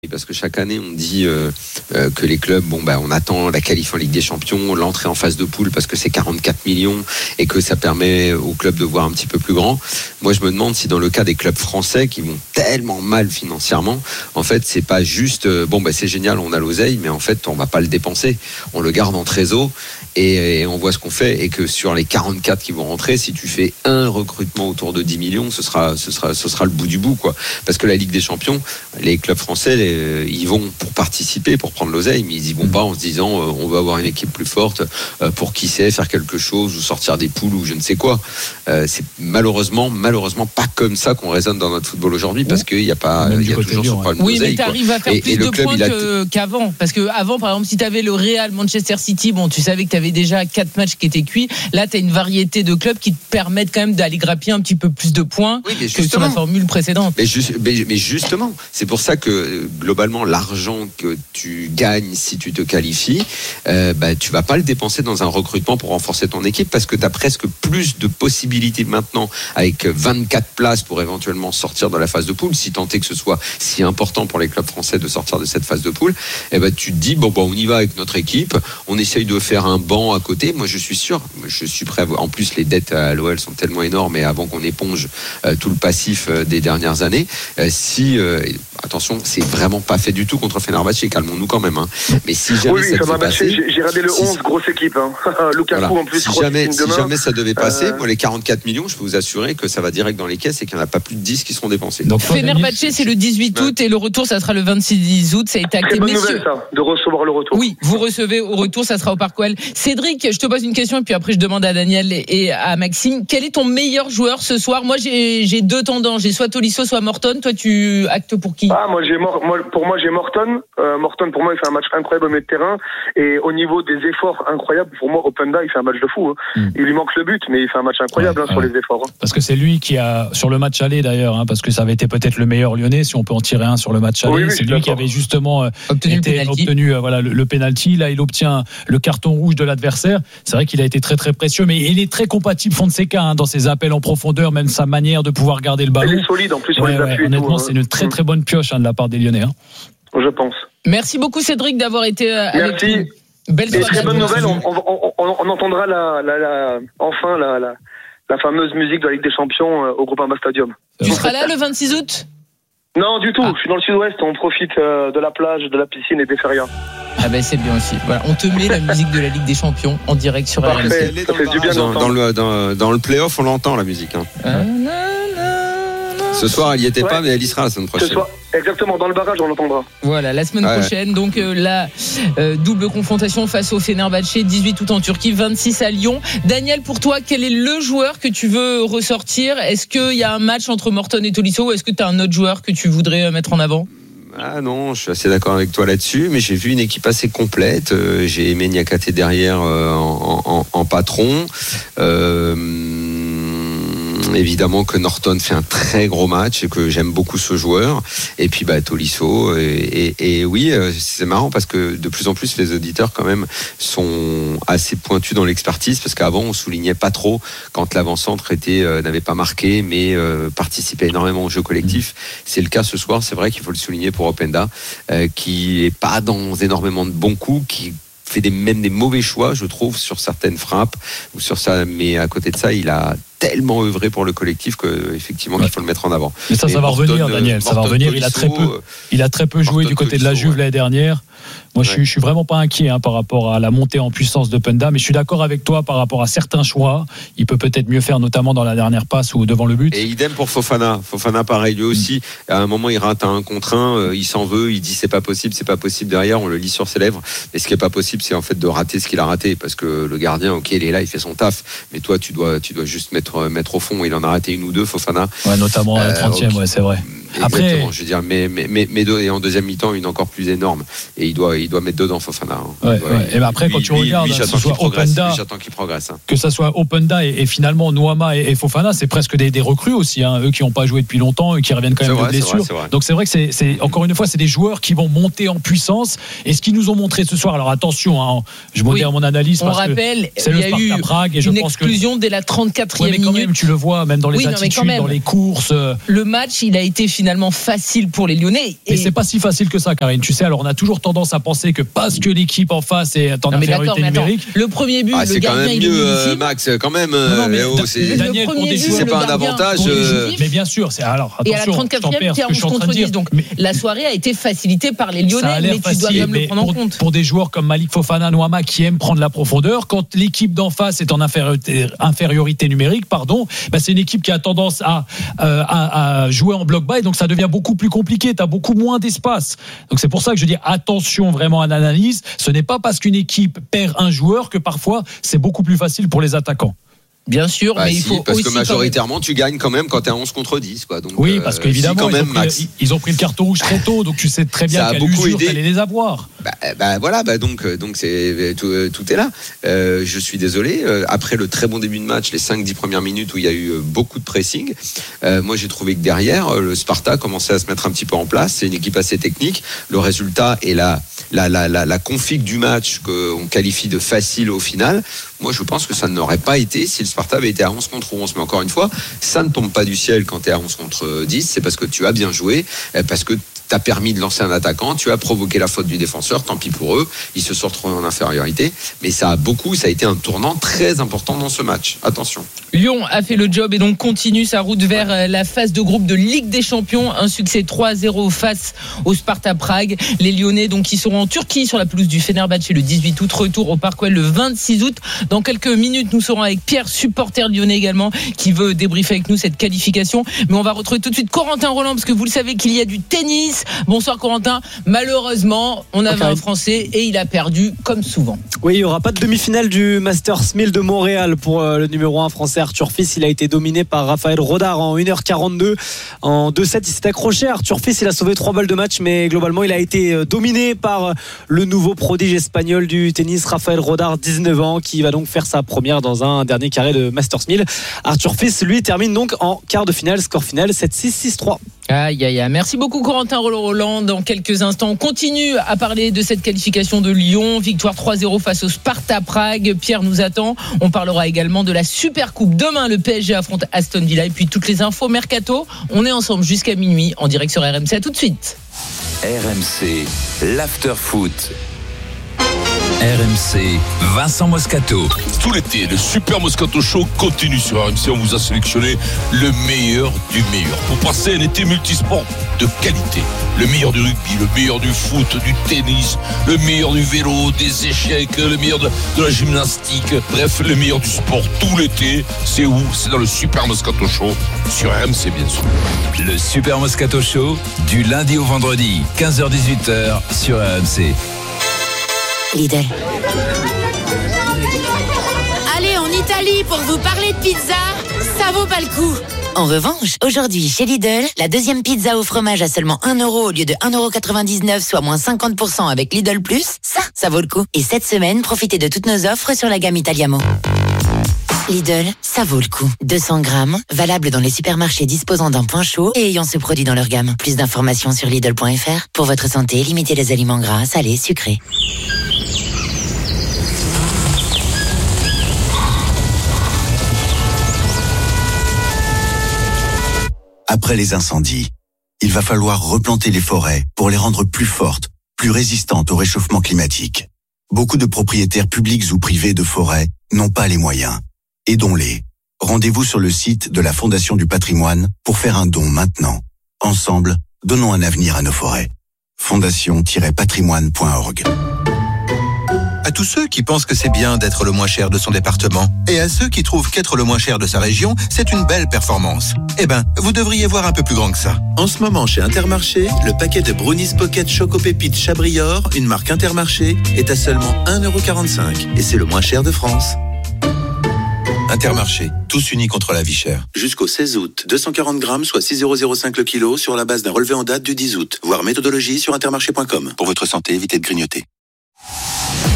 Parce que chaque année on dit que les clubs, on attend la qualif en Ligue des Champions, l'entrée en phase de poule parce que c'est 44 millions et que ça permet aux clubs de voir un petit peu plus grand. Moi je me demande si dans le cas des clubs français qui vont tellement mal financièrement, en fait c'est pas juste c'est génial, on a l'oseille, mais en fait on va pas le dépenser, on le garde en trésor et on voit ce qu'on fait, et que sur les 44 qui vont rentrer, si tu fais un recrutement autour de 10 millions, ce sera le bout du bout, quoi. Parce que la Ligue des Champions, les clubs français, ils vont pour participer, pour prendre l'oseille, mais ils y vont pas en se disant on va avoir une équipe plus forte pour qui sait faire quelque chose ou sortir des poules ou je ne sais quoi. C'est malheureusement pas comme ça qu'on raisonne dans notre football aujourd'hui, parce qu'il y a pas, il y a toujours ce problème d'oseille. Oui, mais tu arrives à faire plus de points qu'avant, parce que avant, par exemple, si tu avais le Real, Manchester City, tu savais que tu avais déjà 4 matchs qui étaient cuits. Là, tu as une variété de clubs qui te permettent quand même d'aller grappiller un petit peu plus de points que sur la formule précédente. Mais justement, c'est pour ça que globalement, l'argent que tu gagnes si tu te qualifies, tu vas pas le dépenser dans un recrutement pour renforcer ton équipe, parce que tu as presque plus de possibilités maintenant avec 24 places pour éventuellement sortir de la phase de poule, si tant est que ce soit si important pour les clubs français de sortir de cette phase de poule. Tu te dis on y va avec notre équipe, on essaye de faire un banc à côté. Moi je suis sûr, je suis prêt en plus les dettes à l'OL sont tellement énormes, et avant qu'on éponge tout le passif des dernières années, attention, c'est vraiment pas fait du tout contre Fenerbahçe, calmons-nous quand même, mais si jamais ça devait passer, j'ai regardé le 11, grosse équipe, Lukaku en plus, si jamais ça devait passer, moi les 44 millions, je peux vous assurer que ça va direct dans les caisses et qu'il n'y en a pas plus de 10 qui seront dépensés. Donc Fenerbahçe, c'est le 18 août et le retour ça sera le 26 août, ça a été acté. C'est bonne nouvelle ça, de recevoir le retour. Oui, vous recevez au retour, ça sera au Parc OL. Cédric, je te pose une question et puis après je demande à Daniel et à Maxime, quel est ton meilleur joueur ce soir? Moi j'ai deux tendances, j'ai soit Tolisso soit Morton. Toi tu actes pour qui? Pour moi j'ai Morton. Morton pour moi il fait un match incroyable au milieu de terrain, et au niveau des efforts incroyables, pour moi Openda il fait un match de fou. Il lui manque le but, mais il fait un match incroyable sur les efforts. Parce que c'est lui qui a, sur le match aller d'ailleurs, parce que ça avait été peut-être le meilleur Lyonnais, si on peut en tirer un sur le match aller, c'est lui qui avait justement obtenu le penalty. Là il obtient le carton rouge de l'adversaire. C'est vrai qu'il a été très très précieux, mais il est très compatible Fonseca dans ses appels en profondeur, même sa manière de pouvoir garder le ballon. Il est solide en plus sur les appuis. Honnêtement, c'est une très très bonne pioche de la part des Lyonnais. Je pense. Merci beaucoup Cédric d'avoir été avec nous. Belle soirée. Très bonne nouvelle, on entendra enfin la fameuse musique de la Ligue des Champions au Groupama Stadium. Tu seras là le 26 août? Non, du tout. Je suis dans le sud-ouest, on profite de la plage, de la piscine et des férias. C'est bien aussi. Voilà, on te met la musique de la Ligue des Champions en direct sur RMC. Ça fait du bien d'entendre. Dans le play-off, on l'entend la musique. Ce soir, elle y était pas, mais elle y sera la semaine prochaine. Exactement, dans le barrage, on l'entendra. Voilà, la semaine prochaine. Donc, la double confrontation face au Fenerbahçe, 18 août en Turquie, 26 à Lyon. Daniel, pour toi, quel est le joueur que tu veux ressortir? Est-ce qu'il y a un match entre Morton et Tolisso, ou est-ce que tu as un autre joueur que tu voudrais mettre en avant? Non, je suis assez d'accord avec toi là-dessus, mais j'ai vu une équipe assez complète. J'ai aimé Niakate derrière en patron. Évidemment que Norton fait un très gros match et que j'aime beaucoup ce joueur. Et puis Tolisso. Et oui, c'est marrant parce que de plus en plus les auditeurs quand même sont assez pointus dans l'expertise, parce qu'avant on soulignait pas trop quand l'avant-centre n'avait pas marqué mais participait énormément au jeu collectif. C'est le cas ce soir. C'est vrai qu'il faut le souligner pour Openda, qui est pas dans énormément de bons coups, qui fait même des mauvais choix, je trouve, sur certaines frappes ou sur ça. Mais à côté de ça, il a tellement œuvré pour le collectif qu'effectivement qu'il faut le mettre en avant. Mais ça va revenir, Daniel. Ça va revenir. Il a très peu joué du côté de la Juve l'année dernière. Moi, je suis vraiment pas inquiet par rapport à la montée en puissance de Openda, mais je suis d'accord avec toi par rapport à certains choix. Il peut peut-être mieux faire, notamment dans la dernière passe ou devant le but. Et idem pour Fofana. Fofana, pareil, lui aussi. À un moment, il rate un contre un, il s'en veut, il dit c'est pas possible derrière, on le lit sur ses lèvres. Mais ce qui est pas possible, c'est en fait de rater ce qu'il a raté, parce que le gardien, ok, il est là, il fait son taf, mais toi, tu dois juste mettre au fond. Il en a raté une ou deux, Fofana. Ouais, notamment à la 30e, c'est vrai. Exactement, après, je veux dire, mais deux, et en deuxième mi-temps, une encore plus énorme. Et il doit mettre deux dans Fofana. Et après, quand tu regardes, j'attends qu'il progresse. Que ça soit Openda et finalement Noama et Fofana, c'est presque des recrues aussi. Eux qui n'ont pas joué depuis longtemps, eux qui reviennent quand même de blessures. Donc c'est vrai que c'est encore une fois, c'est des joueurs qui vont monter en puissance. Et ce qu'ils nous ont montré ce soir, alors attention, je modère mon analyse. On rappelle, c'est il y a eu Prague, et une explosion dès la 34e minute. Même tu le vois, même dans les attitudes, dans les courses. Le match, il a été fini finalement facile pour les Lyonnais. Et c'est pas si facile que ça, Karine. Tu sais, alors on a toujours tendance à penser que parce que l'équipe en face est en infériorité numérique. Le premier but, le gardien, il est minuscule. Max, quand même. Daniel, c'est pas un avantage. Mais bien sûr, c'est alors. Et à la 34e, Pierre 11 contre 10. Donc la soirée a été facilitée par les Lyonnais, mais tu dois quand même le prendre en compte. Pour des joueurs comme Malik Fofana, Noama qui aiment prendre la profondeur, quand l'équipe d'en face est en infériorité numérique, c'est une équipe qui a tendance à jouer en bloc bas, et donc ça devient beaucoup plus compliqué. Tu as beaucoup moins d'espace. Donc c'est pour ça que je dis attention vraiment à l'analyse. Ce n'est pas parce qu'une équipe perd un joueur que parfois c'est beaucoup plus facile pour les attaquants. Bien sûr, mais il faut parce aussi que majoritairement tu gagnes quand même quand tu es à 11 contre 10 quoi. Donc, oui, parce qu'évidemment ils ont pris le carton rouge très tôt, donc tu sais très bien qu'à l'usure tu allais les avoir. Donc c'est tout est là. Je suis désolé, après le très bon début de match, les 5-10 premières minutes où il y a eu beaucoup de pressing, moi j'ai trouvé que derrière le Sparta commençait à se mettre un petit peu en place. C'est une équipe assez technique. Le résultat et la config du match qu'on qualifie de facile au final, moi je pense que ça n'aurait pas été si le Sparta avait été à 11 contre 11. Mais encore une fois, ça ne tombe pas du ciel quand tu es à 11 contre 10. C'est parce que tu as bien joué, parce que tu as permis de lancer un attaquant, tu as provoqué la faute du défenseur, tant pis pour eux, ils se sont retrouvés en infériorité. Mais ça a été un tournant très important dans ce match. Attention. Lyon a fait le job et donc continue sa route vers la phase de groupe de Ligue des Champions. Un succès 3-0 face au Sparta Prague. Les Lyonnais donc qui seront en Turquie sur la pelouse du Fenerbahçe le 18 août. Retour au Parc OL le 26 août. Dans quelques minutes, nous serons avec Pierre, supporter lyonnais également, qui veut débriefer avec nous cette qualification. Mais on va retrouver tout de suite Corentin Roland, parce que vous le savez qu'il y a du tennis. Bonsoir Corentin. Malheureusement, on avait un Français et il a perdu comme souvent. Oui, il n'y aura pas de demi-finale du Masters 1000 de Montréal pour le numéro 1 français Arthur Fils. Il a été dominé par Raphaël Rodard en 1h42. En 2-7, il s'est accroché. Arthur Fils, il a sauvé 3 balles de match, mais globalement, il a été dominé par le nouveau prodige espagnol du tennis, Raphaël Rodard, 19 ans, qui va donc faire sa première dans un dernier carré de Masters 1000. Arthur Fils, lui, termine donc en quart de finale, score final 7-6, 6-3. Aïe, aïe, aïe. Merci beaucoup Corentin Roland. Dans quelques instants, on continue à parler de cette qualification de Lyon. Victoire 3-0 face au Sparta Prague. Pierre nous attend. On parlera également de la Super Coupe. Demain, le PSG affronte Aston Villa. Et puis toutes les infos mercato. On est ensemble jusqu'à minuit en direct sur RMC. À tout de suite. RMC, l'after-foot. RMC, Vincent Moscato. Tout l'été, le Super Moscato Show continue sur RMC. On vous a sélectionné le meilleur du meilleur pour passer un été multisport de qualité. Le meilleur du rugby, le meilleur du foot, du tennis, le meilleur du vélo, des échecs, le meilleur de la gymnastique. Bref, le meilleur du sport tout l'été. C'est où ? C'est dans le Super Moscato Show sur RMC, bien sûr. Le Super Moscato Show, du lundi au vendredi, 15h-18h sur RMC. Lidl. Allez en Italie pour vous parler de pizza, ça vaut pas le coup. En revanche, aujourd'hui chez Lidl, la deuxième pizza au fromage à seulement 1 € au lieu de 1,99 €, soit moins 50% avec Lidl Plus, ça vaut le coup. Et cette semaine, profitez de toutes nos offres sur la gamme Italiamo. Lidl, ça vaut le coup. 200 grammes, valable dans les supermarchés disposant d'un point chaud et ayant ce produit dans leur gamme. Plus d'informations sur Lidl.fr. Pour votre santé, limitez les aliments gras, salés, sucrés. Après les incendies, il va falloir replanter les forêts pour les rendre plus fortes, plus résistantes au réchauffement climatique. Beaucoup de propriétaires publics ou privés de forêts n'ont pas les moyens. Aidons-les. Rendez-vous sur le site de la Fondation du Patrimoine pour faire un don maintenant. Ensemble, donnons un avenir à nos forêts. fondation-patrimoine.org. À tous ceux qui pensent que c'est bien d'être le moins cher de son département, et à ceux qui trouvent qu'être le moins cher de sa région, c'est une belle performance. Eh ben, vous devriez voir un peu plus grand que ça. En ce moment, chez Intermarché, le paquet de Brownies Pocket Choco Pépites Chabrior, une marque Intermarché, est à seulement 1,45 €. Et c'est le moins cher de France. Intermarché, tous unis contre la vie chère. Jusqu'au 16 août, 240 grammes, soit 6,05 € le kilo, sur la base d'un relevé en date du 10 août. Voir méthodologie sur intermarché.com. Pour votre santé, évitez de grignoter.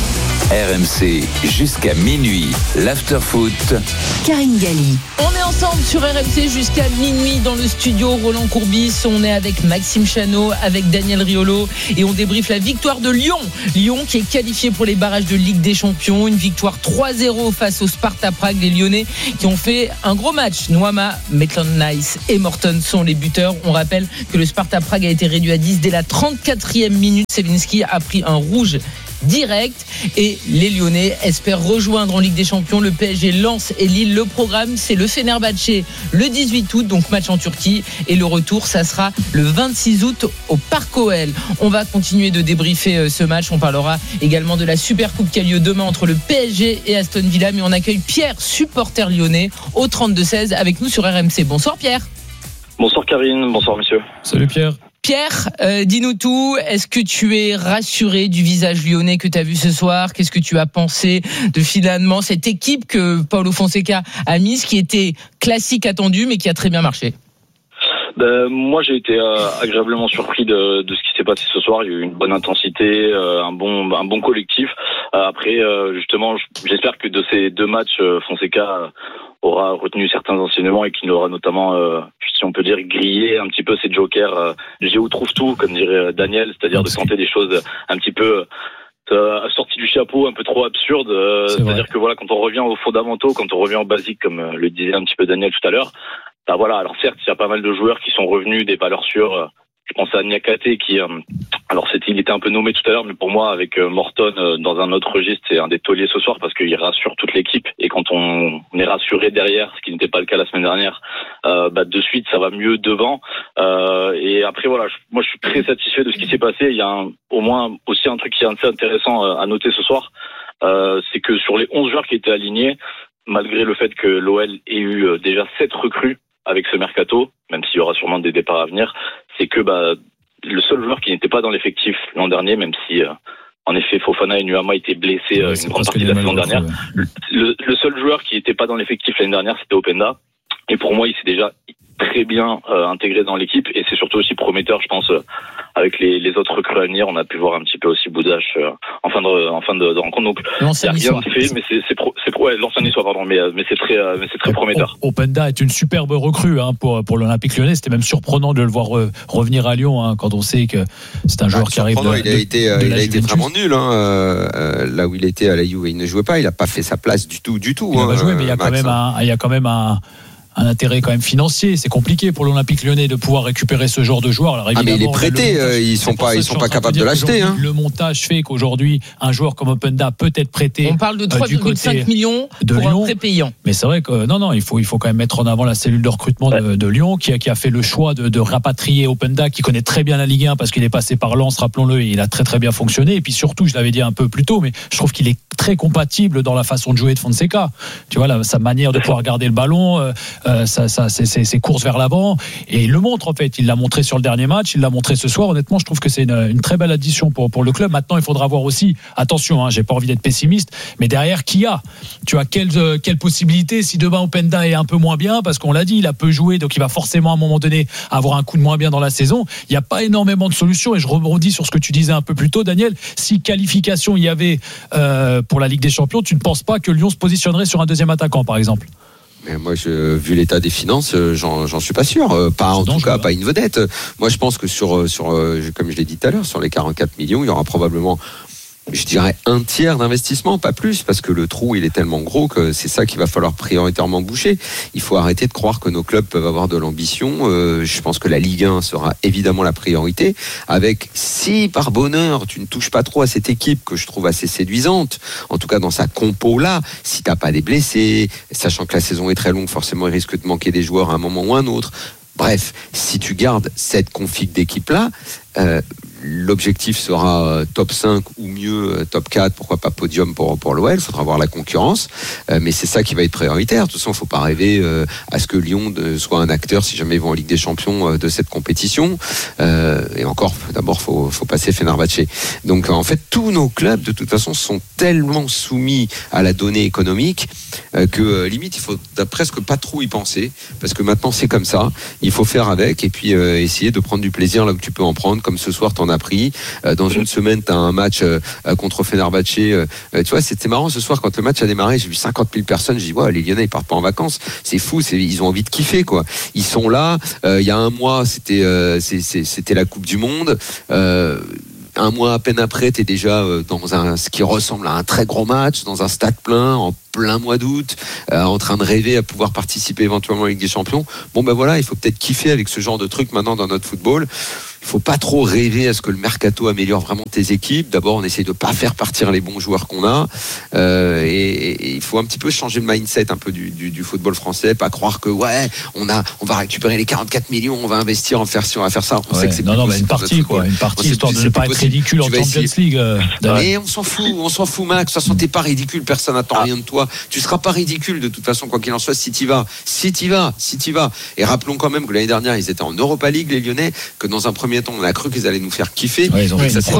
RMC jusqu'à minuit. L'after-foot. Karine Galli. On est ensemble sur RMC jusqu'à minuit dans le studio Roland Courbis. On est avec Maxime Chano, avec Daniel Riolo et on débriefe la victoire de Lyon. Lyon qui est qualifié pour les barrages de Ligue des Champions. Une victoire 3-0 face au Sparta Prague. Les Lyonnais qui ont fait un gros match. Nuama, Maitland-Nice et Morton sont les buteurs. On rappelle que le Sparta Prague a été réduit à 10 dès la 34e minute. Sevinski a pris un rouge direct et les Lyonnais espèrent rejoindre en Ligue des Champions le PSG, Lens et Lille. Le programme, c'est le Fenerbahçe le 18 août, donc match en Turquie, et le retour, ça sera le 26 août au Parc OL. On va continuer de débriefer ce match. On parlera également de la Super Coupe qui a lieu demain entre le PSG et Aston Villa, mais on accueille Pierre, supporter lyonnais, au 32-16 avec nous sur RMC. Bonsoir Pierre. Bonsoir Karine, bonsoir monsieur. Salut Pierre. Pierre, dis-nous tout. Est-ce que tu es rassuré du visage lyonnais que tu as vu ce soir ? Qu'est-ce que tu as pensé de finalement cette équipe que Paulo Fonseca a mise, qui était classique attendu, mais qui a très bien marché ? Moi, j'ai été agréablement surpris de ce qui s'est passé ce soir. Il y a eu une bonne intensité, un bon collectif. Après, justement, j'espère que de ces deux matchs, Fonseca aura retenu certains enseignements et qu'il aura notamment, si on peut dire, grillé un petit peu ses jokers. Géo trouve tout, comme dirait Daniel, c'est-à-dire de tenter des choses un petit peu sorties du chapeau, un peu trop absurdes. C'est-à-dire que voilà, quand on revient aux fondamentaux, quand on revient aux basiques, comme le disait un petit peu Daniel tout à l'heure, bah voilà. Alors certes, il y a pas mal de joueurs qui sont revenus, des valeurs sûres. Je pense à Niakate qui, alors il était un peu nommé tout à l'heure, mais pour moi avec Morton dans un autre registre, c'est un des tauliers ce soir parce qu'il rassure toute l'équipe. Et quand on est rassuré derrière, ce qui n'était pas le cas la semaine dernière, de suite ça va mieux devant. Et après voilà, moi je suis très satisfait de ce qui s'est passé. Il y a au moins aussi un truc qui est assez intéressant à noter ce soir, c'est que sur les 11 joueurs qui étaient alignés, malgré le fait que l'OL ait eu déjà 7 recrues avec ce mercato, même s'il y aura sûrement des départs à venir, c'est que le seul joueur qui n'était pas dans l'effectif l'an dernier, même si en effet Fofana et Nuama étaient blessés une grande partie de la saison dernière, le seul joueur qui n'était pas dans l'effectif l'année dernière, c'était Openda. Et pour moi, il s'est déjà très bien intégré dans l'équipe et c'est surtout aussi prometteur, je pense, avec les autres recrues à venir. On a pu voir un petit peu aussi Boudache en fin de rencontre. Donc il n'y a rien de fait, mais c'est l'ancien Niçois, pardon, mais c'est très prometteur. Openda est une superbe recrue pour l'Olympique Lyonnais. C'était même surprenant de le voir revenir à Lyon quand on sait que c'est un joueur qui arrive il a été vraiment nul là où il était à la Juve. Il ne jouait pas, il n'a pas fait sa place du tout. Il n'a pas joué, mais il y a quand même un intérêt quand même financier. C'est compliqué pour l'Olympique Lyonnais de pouvoir récupérer ce genre de joueur. Alors, mais il est prêté, ils sont pas capables de l'acheter. Le montage fait qu'aujourd'hui, un joueur comme Openda peut être prêté. On parle de 3,5 millions pour Lyon, un prêt payant. Mais c'est vrai que il faut quand même mettre en avant la cellule de recrutement de Lyon qui a fait le choix de rapatrier Openda, qui connaît très bien la Ligue 1 parce qu'il est passé par Lens, rappelons-le, et il a très très bien fonctionné. Et puis surtout, je l'avais dit un peu plus tôt, mais je trouve qu'il est très compatible dans la façon de jouer de Fonseca. Tu vois, sa manière de pouvoir garder le ballon, ses courses vers l'avant, et il le montre en fait. Il l'a montré sur le dernier match, il l'a montré ce soir. Honnêtement, je trouve que c'est une très belle addition pour le club. Maintenant, il faudra voir aussi, attention, j'ai pas envie d'être pessimiste, mais derrière, tu as quelle possibilité si demain Openda est un peu moins bien, parce qu'on l'a dit, il a peu joué, donc il va forcément à un moment donné avoir un coup de moins bien dans la saison. Il n'y a pas énormément de solutions, et je rebondis sur ce que tu disais un peu plus tôt, Daniel. Si qualification il y avait pour la Ligue des Champions, tu ne penses pas que Lyon se positionnerait sur un deuxième attaquant, par exemple? Mais moi, vu l'état des finances, j'en suis pas sûr. Pas une vedette. Moi, je pense que sur comme je l'ai dit tout à l'heure, sur les 44 millions, il y aura probablement, je dirais, un tiers d'investissement, pas plus, parce que le trou, il est tellement gros que c'est ça qu'il va falloir prioritairement boucher. Il faut arrêter de croire que nos clubs peuvent avoir de l'ambition. Je pense que la Ligue 1 sera évidemment la priorité, avec, si par bonheur tu ne touches pas trop à cette équipe que je trouve assez séduisante, en tout cas dans sa compo là, si t'as pas des blessés, sachant que la saison est très longue, forcément il risque de manquer des joueurs à un moment ou à un autre. Bref, si tu gardes cette config d'équipe là, l'objectif sera top 5 ou mieux top 4, pourquoi pas podium pour l'OL. Il faudra voir la concurrence, mais c'est ça qui va être prioritaire. De toute façon, il ne faut pas rêver à ce que Lyon soit un acteur, si jamais ils vont en Ligue des Champions, de cette compétition. Et encore, d'abord, faut passer Fenerbahçe. Donc en fait, tous nos clubs de toute façon sont tellement soumis à la donnée économique que limite il faut presque pas trop y penser, parce que maintenant c'est comme ça. Il faut faire avec et puis essayer de prendre du plaisir là où tu peux en prendre, comme ce soir t'en as a pris. Dans une semaine, t'as un match contre Fenerbahçe. Tu vois, c'était marrant ce soir quand le match a démarré. J'ai vu 50 000 personnes. J'ai dit, ouais, les Lyonnais, ils partent pas en vacances. C'est fou. Ils ont envie de kiffer, quoi. Ils sont là. Il y a un mois, c'était la Coupe du Monde. Un mois à peine après, t'es déjà dans ce qui ressemble à un très gros match, dans un stade plein, en plein mois d'août, en train de rêver à pouvoir participer éventuellement à la Ligue des Champions. Bon, ben voilà, il faut peut-être kiffer avec ce genre de truc maintenant dans notre football. Il faut pas trop rêver à ce que le mercato améliore vraiment tes équipes. D'abord, on essaye de pas faire partir les bons joueurs qu'on a, et il faut un petit peu changer le mindset un peu du football français, pas croire que on va récupérer les 44 millions, on va investir, on va faire ça. On sait que c'est mais une partie histoire de ne pas être ridicule en Champions League. Mais on s'en fout, Max. De toute façon, t'es pas ridicule, personne n'attend rien de toi. Tu seras pas ridicule de toute façon, quoi qu'il en soit, si t'y vas. Et rappelons quand même que l'année dernière, ils étaient en Europa League, les Lyonnais, que dans un premier temps, on a cru qu'ils allaient nous faire kiffer. Ça s'est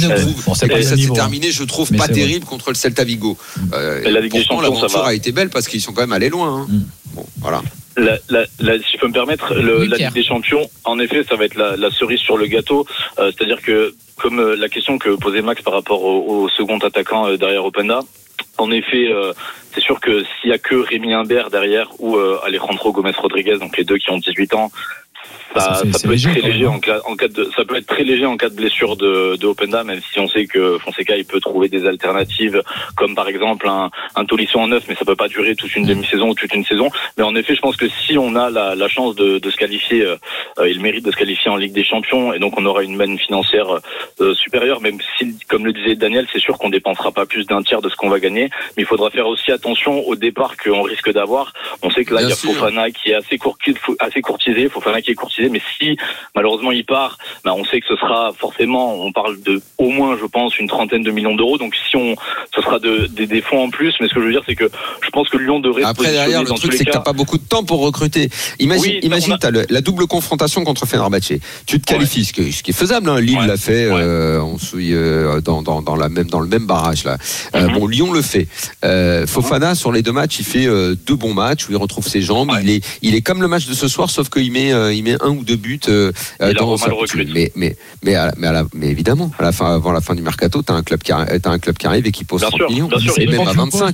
terminé, je trouve, pas terrible contre le Celta Vigo. La Ligue des Champions, l'aventure a été belle parce qu'ils sont quand même allés loin. Bon, voilà. Si je peux me permettre, la Ligue des Champions, en effet, ça va être la cerise sur le gâteau. C'est-à-dire que, comme la question que posait Max par rapport au second attaquant derrière Openda, en effet, c'est sûr que s'il y a que Rémi Imbert derrière ou Alejandro Gomez Rodriguez, donc les deux qui ont 18 ans, ça peut être très léger en cas de blessure de Openda, même si on sait que Fonseca il peut trouver des alternatives comme par exemple un Tolisso en neuf, mais ça peut pas durer toute une demi-saison ou toute une saison. Mais en effet, je pense que si on a la chance de se qualifier, il mérite de se qualifier en Ligue des Champions, et donc on aura une manne financière supérieure, même si, comme le disait Daniel, c'est sûr qu'on dépensera pas plus d'un tiers de ce qu'on va gagner, mais il faudra faire aussi attention au départ qu'on risque d'avoir. On sait que là, il y a Fofana qui est assez courtisé, Fofana qui est courtisé, mais si malheureusement il part, on sait que ce sera forcément, on parle de au moins, je pense, une 30aine de millions d'euros. Donc si ce sera des fonds en plus. Mais ce que je veux dire, c'est que je pense que Lyon devrait. Après derrière, le truc c'est que t'as pas beaucoup de temps pour recruter. Imagine, t'as la double confrontation contre Fenerbahçe. Tu te qualifies, ce qui est faisable. Lille l'a fait, dans le même barrage là. Bon, Lyon le fait. Fofana sur les deux matchs, il fait deux bons matchs où il retrouve ses jambes. Il est comme le match de ce soir, sauf qu'il met un ou deux buts dans sa mais évidemment avant la fin du mercato, t'as un club qui arrive et qui pose 30 millions, et même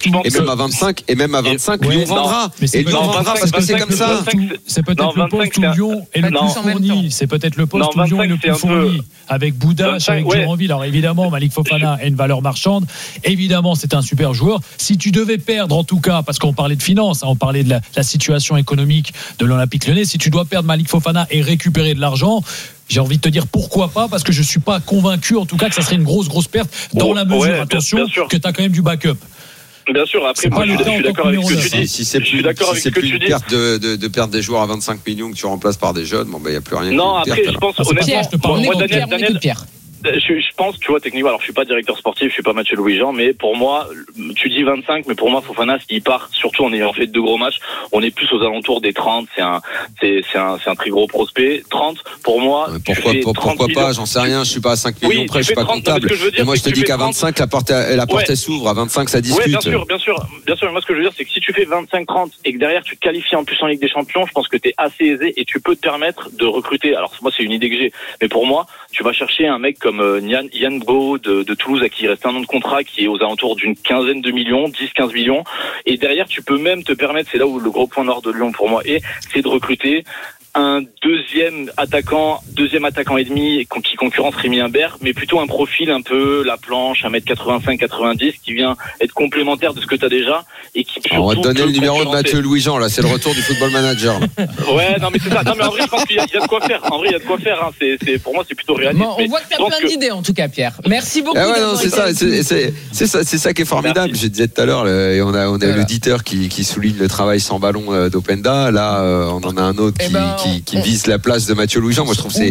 à 25 Lyon vendra, et Lyon vendra parce que c'est comme ça. C'est peut-être le poste où Lyon est le plus fourni, c'est peut-être le poste où Lyon est le plus fourni, avec Bouda, avec Duranville. Alors évidemment, Malik Fofana a une valeur marchande, évidemment c'est un super joueur. Si tu devais perdre, en tout cas, parce qu'on parlait de finances, on parlait de la situation économique de l'Olympique Lyonnais, si tu dois perdre Malik Fofana et récupérer de l'argent, j'ai envie de te dire pourquoi pas, parce que je suis pas convaincu en tout cas que ça serait une grosse perte dans la mesure, attention, que tu as quand même du backup. Bien sûr, après moi je suis d'accord avec ce que tu dis. Si c'est plus une perte de perdre des joueurs à 25 millions que tu remplaces par des jeunes, il n'y a plus rien. Non, après je pense honnêtement, Daniel, je pense, tu vois, techniquement, alors je suis pas directeur sportif, je suis pas Mathieu Louis-Jean, mais pour moi, tu dis 25, mais pour moi, Fofana, s'il part, surtout en ayant fait deux gros matchs, on est plus aux alentours des 30, c'est un très gros prospect. 30, pour moi, pourquoi pas, j'en sais rien, je suis pas à 5 millions près, je suis pas comptable. Et moi, je te dis qu'à 25, la porte elle s'ouvre, à 25, ça discute. Oui, bien sûr, mais moi, ce que je veux dire, c'est que si tu fais 25-30 et que derrière, tu te qualifies en plus en Ligue des Champions, je pense que t'es assez aisé et tu peux te permettre de recruter. Alors, moi, c'est une idée que j'ai, mais pour moi, tu vas chercher un mec comme Yann Bo de Toulouse, à qui il reste un an de contrat, qui est aux alentours d'une quinzaine de millions, 10-15 millions, et derrière tu peux même te permettre, c'est là où le gros point nord de Lyon pour moi est, c'est de recruter un deuxième attaquant et demi qui concurrence Rémi Imbert, mais plutôt un profil un peu la planche, 1m85-90, qui vient être complémentaire de ce que tu as déjà et qui surtout, on va te donner le numéro de Mathieu Louis-Jean, là, c'est le retour du football manager. Ouais, non mais c'est ça. Non mais en vrai, je pense qu'il y a de quoi faire. En vrai, il y a de quoi faire. C'est pour moi, c'est plutôt réaliste. On voit que tu as plein d'idées en tout cas, Pierre. Merci beaucoup. C'est ça qui est formidable. Merci. Je disais tout à l'heure, on a l'auditeur qui souligne le travail sans ballon d'Openda. Là, on en a un autre qui vise la place de Mathieu Louis-Jean. Moi, je trouve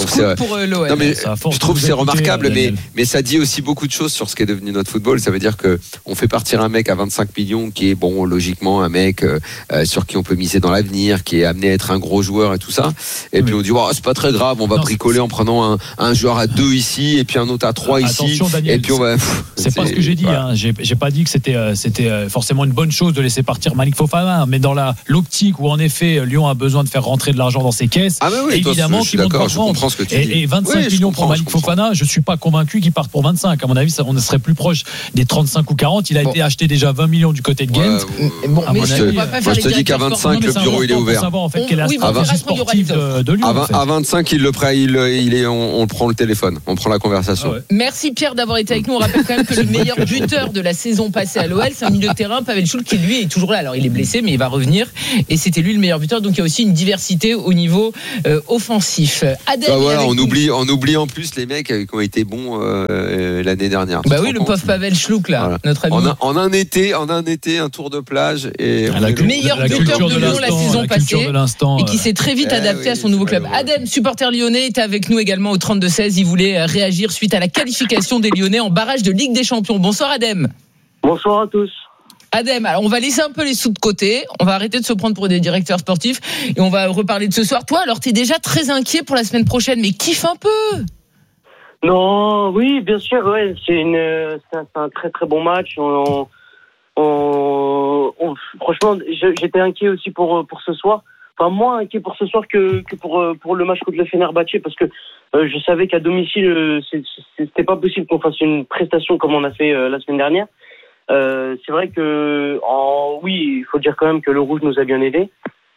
c'est remarquable, mais ça dit aussi beaucoup de choses sur ce qu'est devenu notre football. Ça veut dire que on fait partir un mec à 25 millions qui est logiquement un mec sur qui on peut miser dans l'avenir, qui est amené à être un gros joueur et tout ça. Et puis on dit c'est pas très grave, on va bricoler en prenant un joueur à 2 ici et puis un autre à 3 ici. Attention, Daniel, et puis on va. C'est pas ce que j'ai dit. Voilà. J'ai pas dit que c'était forcément une bonne chose de laisser partir Malik Fofana, mais dans l'optique où en effet Lyon a besoin de faire rentrer de de l'argent dans ses caisses. Ah bah oui, évidemment qu'il monte par vente. Et 25 millions pour Malik Fofana, je suis pas convaincu qu'il parte pour 25. À mon avis, on ne serait plus proche des 35 ou 40. Il a été acheté déjà 20 millions du côté de Gent. Moi, je te dis qu'à 25, le bureau il est ouvert. Savoir en fait quelle est la stratégie sportive de Lyon. À 25, on prend le téléphone, on prend la conversation. Merci Pierre d'avoir été avec nous. On rappelle quand même que le meilleur buteur de la saison passée à l'OL, c'est un milieu de terrain, Pavel Schulz, qui lui est toujours là. Alors il est blessé, mais il va revenir. Et c'était lui le meilleur buteur. Donc il y a aussi une diversité au niveau offensif. Adèle, on oublie en plus les mecs qui ont été bons l'année dernière. Bah oui, le pauvre Pavel Schulz là, notre ami. En un été, un tour de plage et le meilleur buteur de Lyon la saison passée et qui s'est très vite adapté à son nouveau club. Adem, supporter lyonnais, était avec nous également au 32-16. Il voulait réagir suite à la qualification des Lyonnais en barrage de Ligue des Champions. Bonsoir Adem. Bonsoir à tous. Adem, alors on va laisser un peu les sous de côté, on va arrêter de se prendre pour des directeurs sportifs et on va reparler de ce soir. Toi, alors t'es déjà très inquiet pour la semaine prochaine, mais kiffe un peu. Non, oui, bien sûr, ouais, c'est un très très bon match. Franchement, j'étais inquiet aussi pour ce soir. Enfin, moins inquiet pour ce soir que pour le match contre le Fenerbahçe, parce que je savais qu'à domicile, c'était pas possible qu'on fasse une prestation comme on a fait la semaine dernière. C'est vrai que, oui, il faut dire quand même que le rouge nous a bien aidés.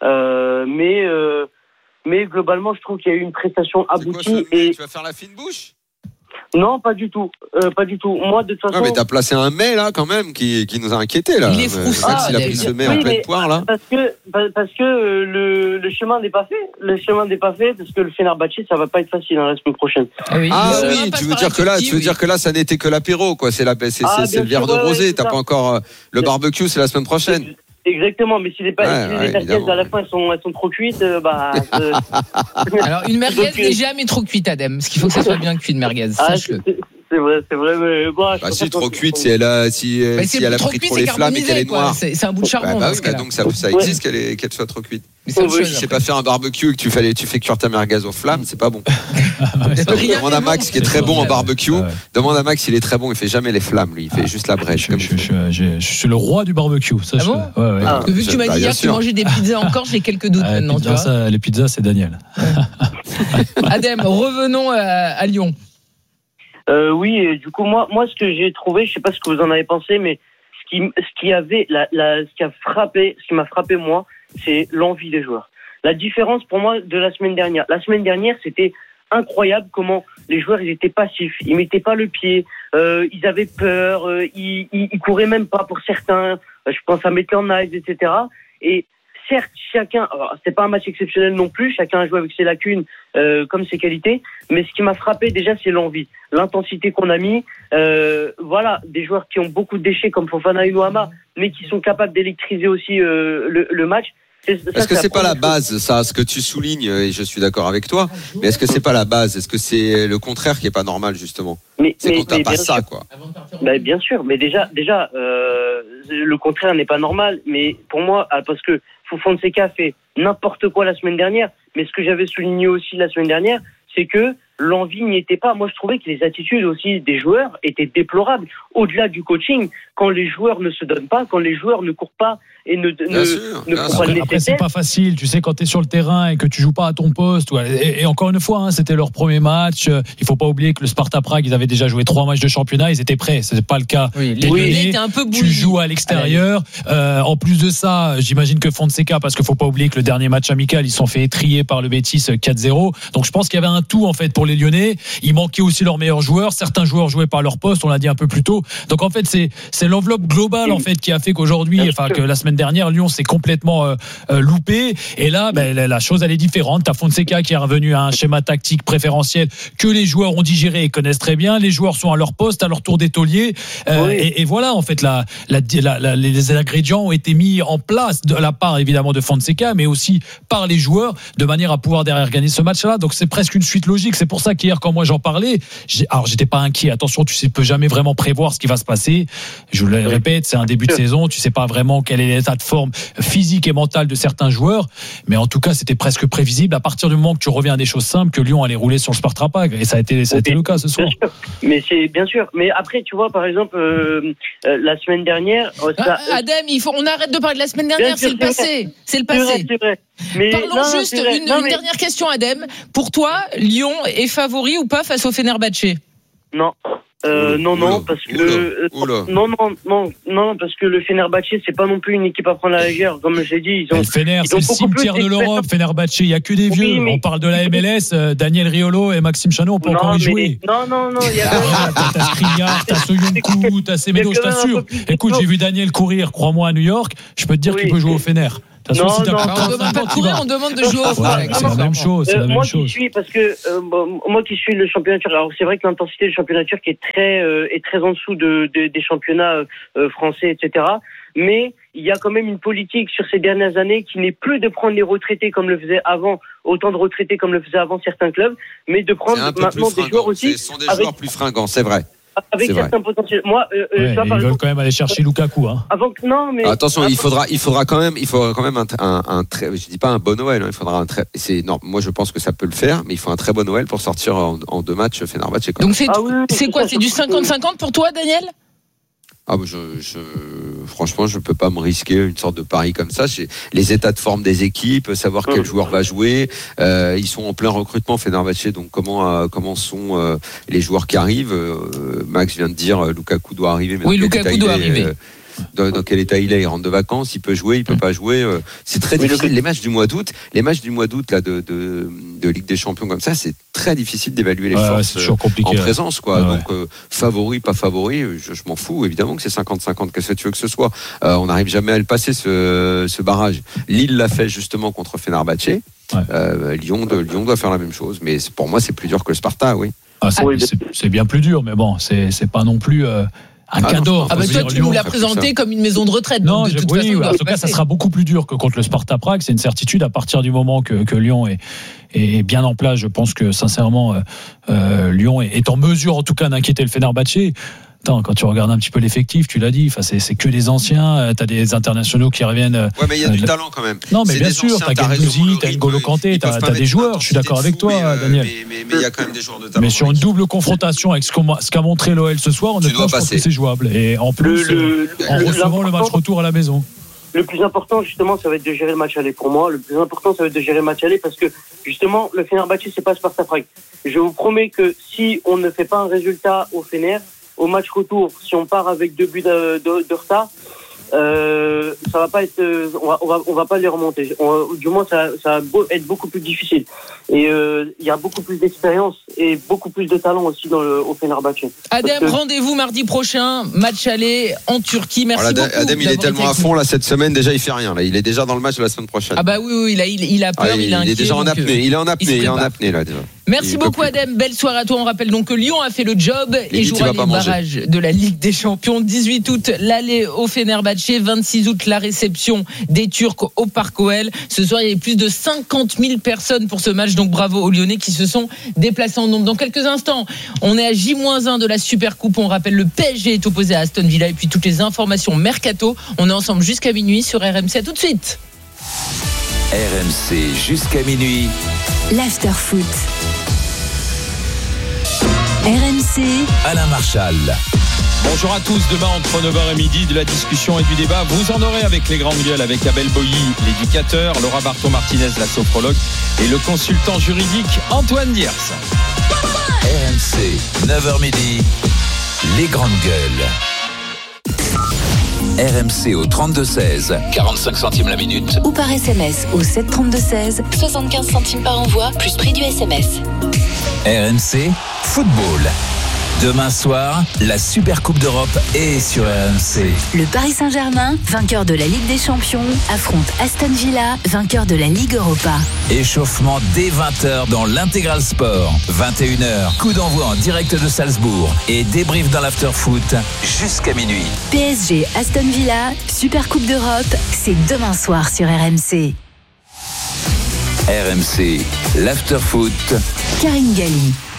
Mais globalement, je trouve qu'il y a eu une prestation aboutie. Tu vas faire la fine bouche ? Non, pas du tout. Pas du tout. Moi, de toute façon. Ah, mais t'as placé un mais là, quand même, qui nous a inquiétés là. Il est froussard. S'il a pris ce mais en pleine poire là. Parce que le chemin n'est pas fait. Le chemin n'est pas fait parce que le Fenerbahçe, ça va pas être facile la semaine prochaine. Oui, tu veux dire que là, ça n'était que l'apéro, quoi. C'est le verre de rosé. T'as pas encore le barbecue, c'est la semaine prochaine. Exactement, mais si les merguez à la fin elles sont trop cuites, Alors une merguez n'est jamais trop cuite, Adem. Ce qu'il faut que ça soit bien cuit de merguez. Sache-le. C'est vrai, mais si trop cuite, si elle a pris trop les flammes et qu'elle est noire. C'est un bout de charbon. Donc ça existe qu'elle soit trop cuite. Si tu sais pas faire un barbecue et que tu fais cuire ta merguez aux flammes, c'est pas bon. Demande à Max qui est très bon en barbecue. Demande à Max, il est très bon, il fait jamais les flammes, lui, il fait juste la brèche. Je suis le roi du barbecue. Ah bon ? Vu que tu m'as dit hier que tu mangeais des pizzas encore, j'ai quelques doutes maintenant. Les pizzas, c'est Daniel. Adem, revenons à Lyon. Oui, et du coup, moi, ce que j'ai trouvé, je sais pas ce que vous en avez pensé, mais ce qui m'a frappé moi, c'est l'envie des joueurs. La différence pour moi de la semaine dernière. La semaine dernière, c'était incroyable comment les joueurs, ils étaient passifs, ils mettaient pas le pied, ils avaient peur, ils couraient même pas pour certains. Je pense à Maitland-Niles, etc. Et certes, chacun, c'est pas un match exceptionnel non plus, chacun a joué avec ses lacunes comme ses qualités, mais ce qui m'a frappé déjà, c'est l'envie, l'intensité qu'on a mis. Voilà, des joueurs qui ont beaucoup de déchets comme Fofana et Noama, mais qui sont capables d'électriser aussi le match. Est-ce que c'est pas la base, ça, ce que tu soulignes, et je suis d'accord avec toi, mais est-ce que c'est pas la base ? Est-ce que c'est le contraire qui est pas normal, justement ? C'est quand t'as pas ça, quoi. Bien sûr, mais déjà, le contraire n'est pas normal, mais pour moi, parce que Fonseca fait n'importe quoi la semaine dernière, mais ce que j'avais souligné aussi la semaine dernière, c'est que l'envie n'y était pas. Moi, je trouvais que les attitudes aussi des joueurs étaient déplorables. Au-delà du coaching, quand les joueurs ne se donnent pas, quand les joueurs ne courent pas et ne font pas le nécessaire. Après, c'est pas facile. Tu sais, quand tu es sur le terrain et que tu joues pas à ton poste. Et encore une fois, c'était leur premier match. Il faut pas oublier que le Sparta Prague, ils avaient déjà joué 3 matchs de championnat. Ils étaient prêts. C'est pas le cas. Tu joues à l'extérieur. En plus de ça, j'imagine que Fonseca, parce qu'il faut pas oublier que le dernier match amical, ils se sont fait étrier par le Betis 4-0. Donc, je pense qu'il y avait un tout, en fait, pour les Lyonnais. Il manquait aussi leurs meilleurs joueurs. Certains joueurs jouaient par leur poste. On l'a dit un peu plus tôt. Donc, en fait, c'est l'enveloppe globale, en fait, qui a fait qu'aujourd'hui, que la semaine dernière, Lyon s'est complètement loupé. Et là, la chose, elle est différente. T'as Fonseca qui est revenu à un schéma tactique préférentiel que les joueurs ont digéré et connaissent très bien. Les joueurs sont à leur poste, à leur tour d'étaulier. Et voilà, en fait, les ingrédients ont été mis en place de la part, évidemment, de Fonseca, mais aussi par les joueurs, de manière à pouvoir derrière gagner ce match-là. Donc, c'est presque une suite logique. C'est pour ça qu'hier, quand moi j'en parlais, alors j'étais pas inquiet. Attention, tu sais, peux jamais vraiment prévoir ce qui va se passer. Je le répète, c'est un début de saison, tu sais pas vraiment quel est l'état de forme physique et mental de certains joueurs, mais en tout cas, c'était presque prévisible à partir du moment que tu reviens à des choses simples que Lyon allait rouler sur le Sparta Prague, et ça a été le cas ce soir. Mais c'est bien sûr. Mais après, tu vois, par exemple, la semaine dernière, Adem, on arrête de parler de la semaine dernière, c'est le passé. C'est le passé. C'est vrai. Mais parlons juste une dernière question, Adem. Pour toi, Lyon est favori ou pas face au Fenerbahçe? Non. Non, parce que non, parce que le Fenerbahçe, c'est pas non plus une équipe à prendre à la légère, comme je l'ai dit. Le Fener, c'est le cimetière de l'Europe. Fenerbahçe, il y a que des vieux. On parle de la MLS, Daniel Riolo et Maxime Chanot, on peut encore y jouer. Non, il y a t'as Skriniar, t'as Soyuncu, t'as Semedo, je t'assure. Écoute, j'ai vu Daniel courir, crois-moi, à New York. Je peux te dire qu'il peut jouer au Fener. On demande pas de courir, on demande de jouer au foot. C'est la même chose. Moi qui suis, parce que moi qui suis le championnat turc, alors c'est vrai que l'intensité du championnat turc est très en dessous des championnats français, etc. Mais il y a quand même une politique sur ces dernières années qui n'est plus de prendre les retraités comme le faisait avant, autant de retraités comme le faisaient avant certains clubs, mais de prendre maintenant des joueurs aussi. Ce sont des joueurs plus fringants, c'est vrai. Avec certains potentiels. Moi, ils veulent quand même aller chercher Lukaku. Hein. Attention, il faudra quand même un très, je dis pas un bon Noël, hein, il faudra moi je pense que ça peut le faire, mais il faut un très bon Noël pour sortir en 2 matchs Fenerbahçe. Donc c'est quoi? C'est du 50-50 pour toi, Daniel? Franchement, je peux pas me risquer une sorte de pari comme ça. Les états de forme des équipes, savoir quel joueur va jouer. Ils sont en plein recrutement, Fenerbahçe. Donc comment sont les joueurs qui arrivent? Max vient de dire Lukaku doit arriver. Mais Lukaku doit arriver. Dans quel état il est? Il rentre de vacances, il peut jouer, il peut pas jouer. C'est très difficile. Les matchs du mois d'août là de Ligue des Champions comme ça, c'est très difficile d'évaluer les forces en présence, quoi. Donc favori, pas favori, je m'en fous. Évidemment que c'est 50-50. Qu'est-ce que tu veux que ce soit? On n'arrive jamais à le passer ce barrage. Lille l'a fait justement contre Fenerbahçe. Lyon doit faire la même chose. Mais pour moi, c'est plus dur que le Sparta, oui. C'est bien plus dur, mais bon, c'est pas non plus. Un cadeau. Toi, tu nous l'as présenté comme une maison de retraite. Non, en tout cas, ça sera beaucoup plus dur que contre le Sparta Prague. C'est une certitude à partir du moment que Lyon est bien en place. Je pense que, sincèrement, Lyon est en mesure, en tout cas, d'inquiéter le Fenerbahçe. Quand tu regardes un petit peu l'effectif, tu l'as dit, c'est que des anciens, t'as des internationaux qui reviennent. Ouais, mais il y a du talent quand même. Non, mais bien sûr, t'as Gendouzi, t'as N'Golo Kanté, t'as des joueurs, je suis d'accord avec toi, Daniel. Mais il y a quand même des joueurs de talent. Mais sur une double confrontation avec ce qu'a montré l'OL ce soir, je pense que c'est jouable. Et en plus, en recevant le match retour à la maison. Le plus important, justement, ça va être de gérer le match aller. Pour moi, le plus important, ça va être de gérer le match aller parce que, justement, le Fenerbahçe, c'est pas Sparta Prague. Je vous promets que si on ne fait pas un résultat au Fener, au match retour, si on part avec 2 buts de retard, ça va pas être, on va pas les remonter. Du moins, ça va être beaucoup plus difficile. Et il y a beaucoup plus d'expérience et beaucoup plus de talent aussi au Fenerbahçe. Adem, rendez-vous mardi prochain, match aller en Turquie. Merci beaucoup. Adem, il est tellement à fond là cette semaine. Déjà, il fait rien. Là, il est déjà dans le match de la semaine prochaine. Ah bah oui, il a peur, il est inquiet. Il est déjà en apnée. Il est en apnée là déjà. Merci beaucoup Adem, belle soirée à toi. On rappelle donc que Lyon a fait le job et jouera les barrages de la Ligue des Champions. 18 août, l'aller au Fenerbahçe, 26 août, la réception des Turcs au Parc OL. Ce soir, il y avait plus de 50 000 personnes pour ce match, donc bravo aux Lyonnais qui se sont déplacés en nombre. Dans quelques instants, on est à J-1 de la Super Coupe. On rappelle le PSG est opposé à Aston Villa et puis toutes les informations mercato. On est ensemble jusqu'à minuit sur RMC. À tout de suite. RMC jusqu'à minuit. L'after-foot. RMC. Alain Marchal. Bonjour à tous, demain entre 9h et midi, de la discussion et du débat. Vous en aurez avec les grandes gueules, avec Abel Boilly, l'éducateur, Laura Barton-Martinez, la sophrologue, et le consultant juridique Antoine Diers. RMC, 9h midi, les grandes gueules. RMC au 32-16, 45 centimes la minute. Ou par SMS au 732-16, 75 centimes par envoi, plus prix du SMS. RMC, football. Demain soir, la Super Coupe d'Europe est sur RMC. Le Paris Saint-Germain, vainqueur de la Ligue des Champions, affronte Aston Villa, vainqueur de la Ligue Europa. Échauffement dès 20h dans l'Intégral Sport. 21h, coup d'envoi en direct de Salzbourg et débrief dans l'after-foot jusqu'à minuit. PSG Aston Villa, Super Coupe d'Europe, c'est demain soir sur RMC. RMC, l'after-foot. Karine Galli.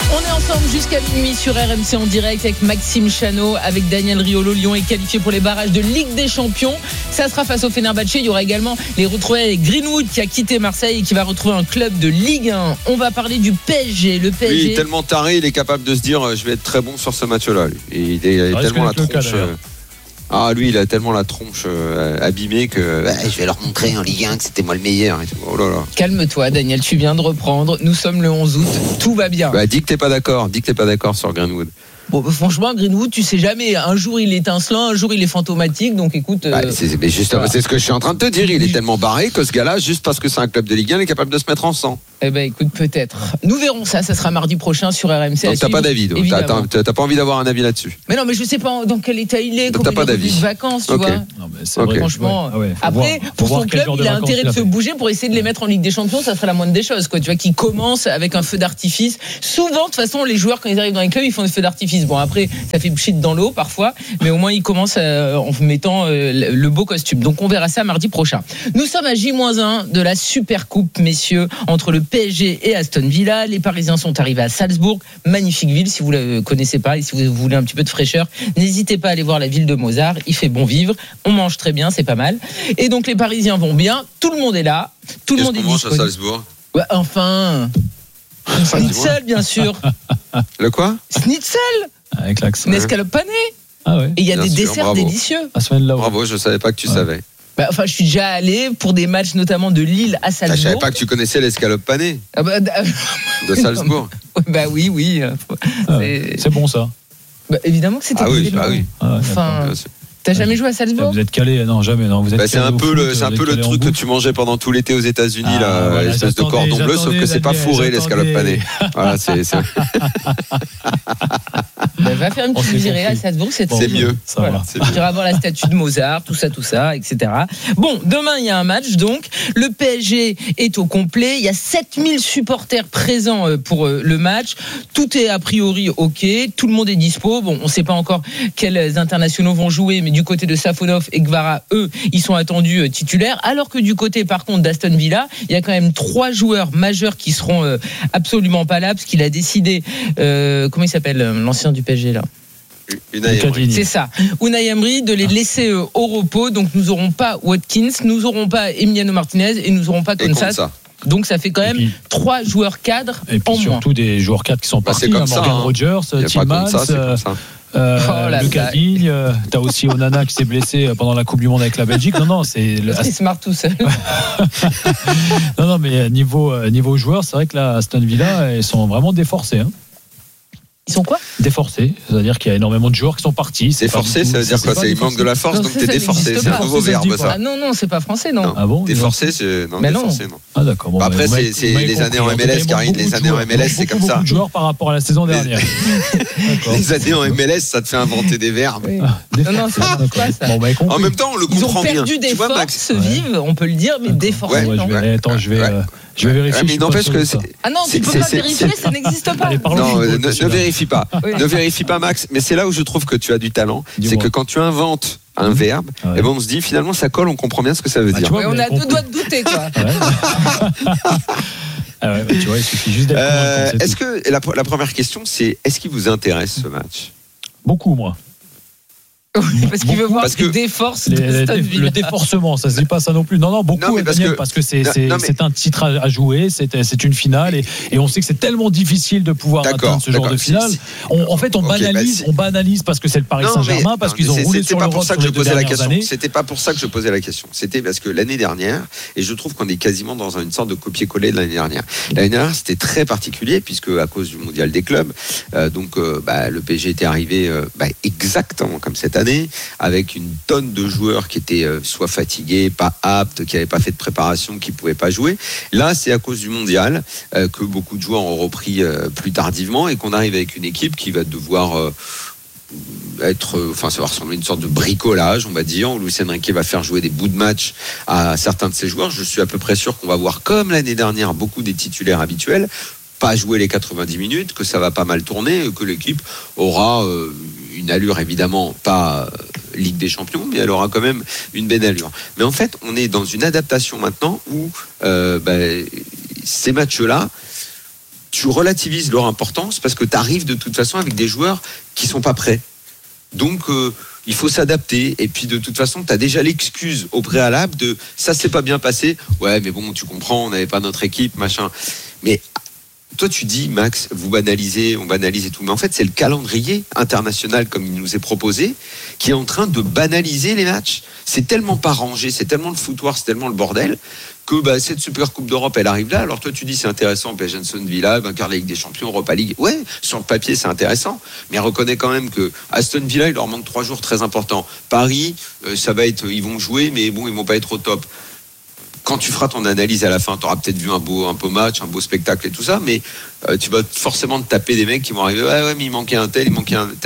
On est ensemble jusqu'à minuit sur RMC en direct avec Maxime Chanot, avec Daniel Riolo. Lyon est qualifié pour les barrages de Ligue des Champions. Ça sera face au Fenerbahçe. Il y aura également les retrouvailles avec Greenwood qui a quitté Marseille et qui va retrouver un club de Ligue 1. On va parler du PSG. Le PSG. Lui, il est tellement taré, il est capable de se dire je vais être très bon sur ce match-là. Il est tellement la tronche. Lui, il a tellement la tronche abîmée que je vais leur montrer en Ligue 1 que c'était moi le meilleur et tout. Oh là là. Calme-toi, Daniel, tu viens de reprendre. Nous sommes le 11 août, tout va bien. Dis que t'es pas d'accord. Sur Greenwood. Bon, franchement, Greenwood, tu sais jamais. Un jour, il est étincelant, un jour, il est fantomatique. Donc, écoute. Mais justement, c'est ce que je suis en train de te dire. Il est tellement barré que ce gars-là, juste parce que c'est un club de Ligue 1, il est capable de se mettre en sang. Eh ben, écoute, peut-être. Nous verrons ça. Ça sera mardi prochain sur RMC. Donc, t'as pas d'avis. T'as pas envie d'avoir un avis là-dessus. Mais non, mais je sais pas dans quel état il est. Donc, t'as pas d'avis. De vacances, tu vois. Non, mais c'est vrai. Franchement. Ouais. Après, pour son club, il a intérêt de se bouger pour essayer de les mettre en Ligue des Champions. Ça serait la moindre des choses, quoi. Tu vois, qui commence avec un feu d'artifice. Souvent, de toute façon, les joueurs, quand ils arrivent dans les clubs, ils font des feux d'artifice. Bon, après, ça fait shit dans l'eau parfois, mais au moins, ils commencent en mettant le beau costume. Donc, on verra ça mardi prochain. Nous sommes à J-1 de la Super Coupe, messieurs, entre le PSG et Aston Villa. Les Parisiens sont arrivés à Salzbourg, magnifique ville si vous ne la connaissez pas et si vous voulez un petit peu de fraîcheur, n'hésitez pas à aller voir la ville de Mozart, il fait bon vivre, on mange très bien, c'est pas mal. Et donc les Parisiens vont bien, tout le monde est là, tout le monde est disponible. À Salzbourg enfin Schnitzel bien sûr. Le quoi? Schnitzel avec l'accent. Une escalope panée. Ah ouais. Et il y a des desserts délicieux. Bravo, je savais pas que tu savais. Je suis déjà allé pour des matchs notamment de Lille à Salzbourg. Je savais pas que tu connaissais l'escalope panée de Salzbourg. Oui. C'est bon ça. Évidemment que c'était oui. T'as jamais joué à Salzbourg? Vous êtes calé? Non, jamais. Non, vous êtes c'est un peu le truc que tu mangeais pendant tout l'été aux États-Unis, l'espèce de cordon bleu, sauf que c'est pas fourré l'escalope panée. Voilà, c'est. Va faire une petite virée à Salzbourg, c'est mieux. Tu vas voir la statue de Mozart, tout ça, etc. Bon, demain il y a un match donc. Le PSG est au complet. Il y a 7000 supporters présents pour le match. Tout est a priori ok. Tout le monde est dispo. Bon, on ne sait pas encore quels internationaux vont jouer, mais du côté de Safonov et Gvara, eux, ils sont attendus titulaires. Alors que du côté, par contre, d'Aston Villa, il y a quand même 3 joueurs majeurs qui seront absolument pas là, parce qu'il a décidé. Comment il s'appelle l'ancien du PSG là? Unai Emery. C'est ça, Unai Emery, de les laisser au repos. Donc nous n'aurons pas Watkins, nous n'aurons pas Emiliano Martinez et nous n'aurons pas Konsa. Donc ça fait quand même 3 joueurs cadres et puis en moins. Surtout des joueurs cadres qui sont partis, Morgan Rogers, Tillmans, Lucas Digne, t'as aussi Onana qui s'est blessé pendant la Coupe du Monde avec la Belgique. Non, c'est smart tout seul. non, mais niveau joueurs, c'est vrai que là, Aston Villa, ils sont vraiment déforcés. Hein. Ils sont quoi? Déforcés, c'est-à-dire qu'il y a énormément de joueurs qui sont partis. Déforcé, ça veut dire quoi? Il manque de la force, donc t'es déforcé. C'est un nouveau verbe, ça. Ah non, c'est pas français, non. Ah bon? Déforcé, c'est. Non, déforcé, non. Ah d'accord. Bon, après, c'est les années en MLS, Karine. Les années en MLS, c'est comme ça. Beaucoup de joueurs par rapport à la saison dernière. Les années en MLS, ça te fait inventer des verbes. Non, c'est pas ça. En même temps, on le comprend bien. Ils ont perdu des forces vives, on peut le dire, mais déforcés, non. Attends, je vais vérifier. Mais n'empêche que ah non, tu peux pas vérifier, ça n'existe pas. Non, ne vérifie pas. Ne vérifie pas, Max. Mais c'est là où je trouve que tu as du talent. C'est que quand tu inventes un verbe, et on se dit finalement ça colle, on comprend bien ce que ça veut dire. On a 2 doigts de douter, quoi. Tu vois, il suffit juste d'être. Est-ce que la première question, c'est est-ce qu'il vous intéresse ce match? Beaucoup, moi. Parce qu'il veut voir que déforce le déforcement, ça se dit pas ça non plus. Non, beaucoup, parce que c'est un titre à jouer, c'est une finale et on sait que c'est tellement difficile de pouvoir atteindre ce genre de finale. En fait, on banalise parce que c'est le Paris Saint-Germain, parce qu'ils ont roulé sur l'Europe sur les 2 dernières années. C'était pas pour ça que je posais la question. C'était parce que l'année dernière, et je trouve qu'on est quasiment dans une sorte de copier-coller de l'année dernière. L'année dernière, c'était très particulier puisque à cause du mondial des clubs, le PSG était arrivé exactement comme cette année, avec une tonne de joueurs qui étaient soit fatigués, pas aptes, qui n'avaient pas fait de préparation, qui ne pouvaient pas jouer. Là, c'est à cause du mondial que beaucoup de joueurs ont repris plus tardivement et qu'on arrive avec une équipe qui va devoir ça va ressembler à une sorte de bricolage, on va dire, où Luis Enrique va faire jouer des bouts de match à certains de ses joueurs. Je suis à peu près sûr qu'on va voir, comme l'année dernière, beaucoup des titulaires habituels pas jouer les 90 minutes, que ça va pas mal tourner, que l'équipe aura une allure évidemment pas Ligue des Champions, mais elle aura quand même une belle allure. Mais en fait, on est dans une adaptation maintenant où ces matchs-là, tu relativises leur importance parce que tu arrives de toute façon avec des joueurs qui sont pas prêts. Donc il faut s'adapter, et puis de toute façon tu as déjà l'excuse au préalable de ça s'est pas bien passé, ouais mais bon tu comprends, on n'avait pas notre équipe machin, mais toi tu dis Max, on banalise et tout, mais en fait c'est le calendrier international comme il nous est proposé qui est en train de banaliser les matchs. C'est tellement pas rangé, c'est tellement le foutoir, c'est tellement le bordel que cette Super Coupe d'Europe elle arrive là. Alors toi tu dis c'est intéressant, PSG Aston Villa, vainqueur de la Ligue des Champions, Europa League, ouais sur le papier c'est intéressant, mais reconnais quand même que Aston Villa il leur manque 3 jours très importants. Paris ça va être, ils vont jouer mais bon ils vont pas être au top. Quand tu feras ton analyse à la fin, tu auras peut-être vu un beau match, un beau spectacle et tout ça, mais tu vas forcément te taper des mecs qui vont arriver, ouais mais il manquait un tel.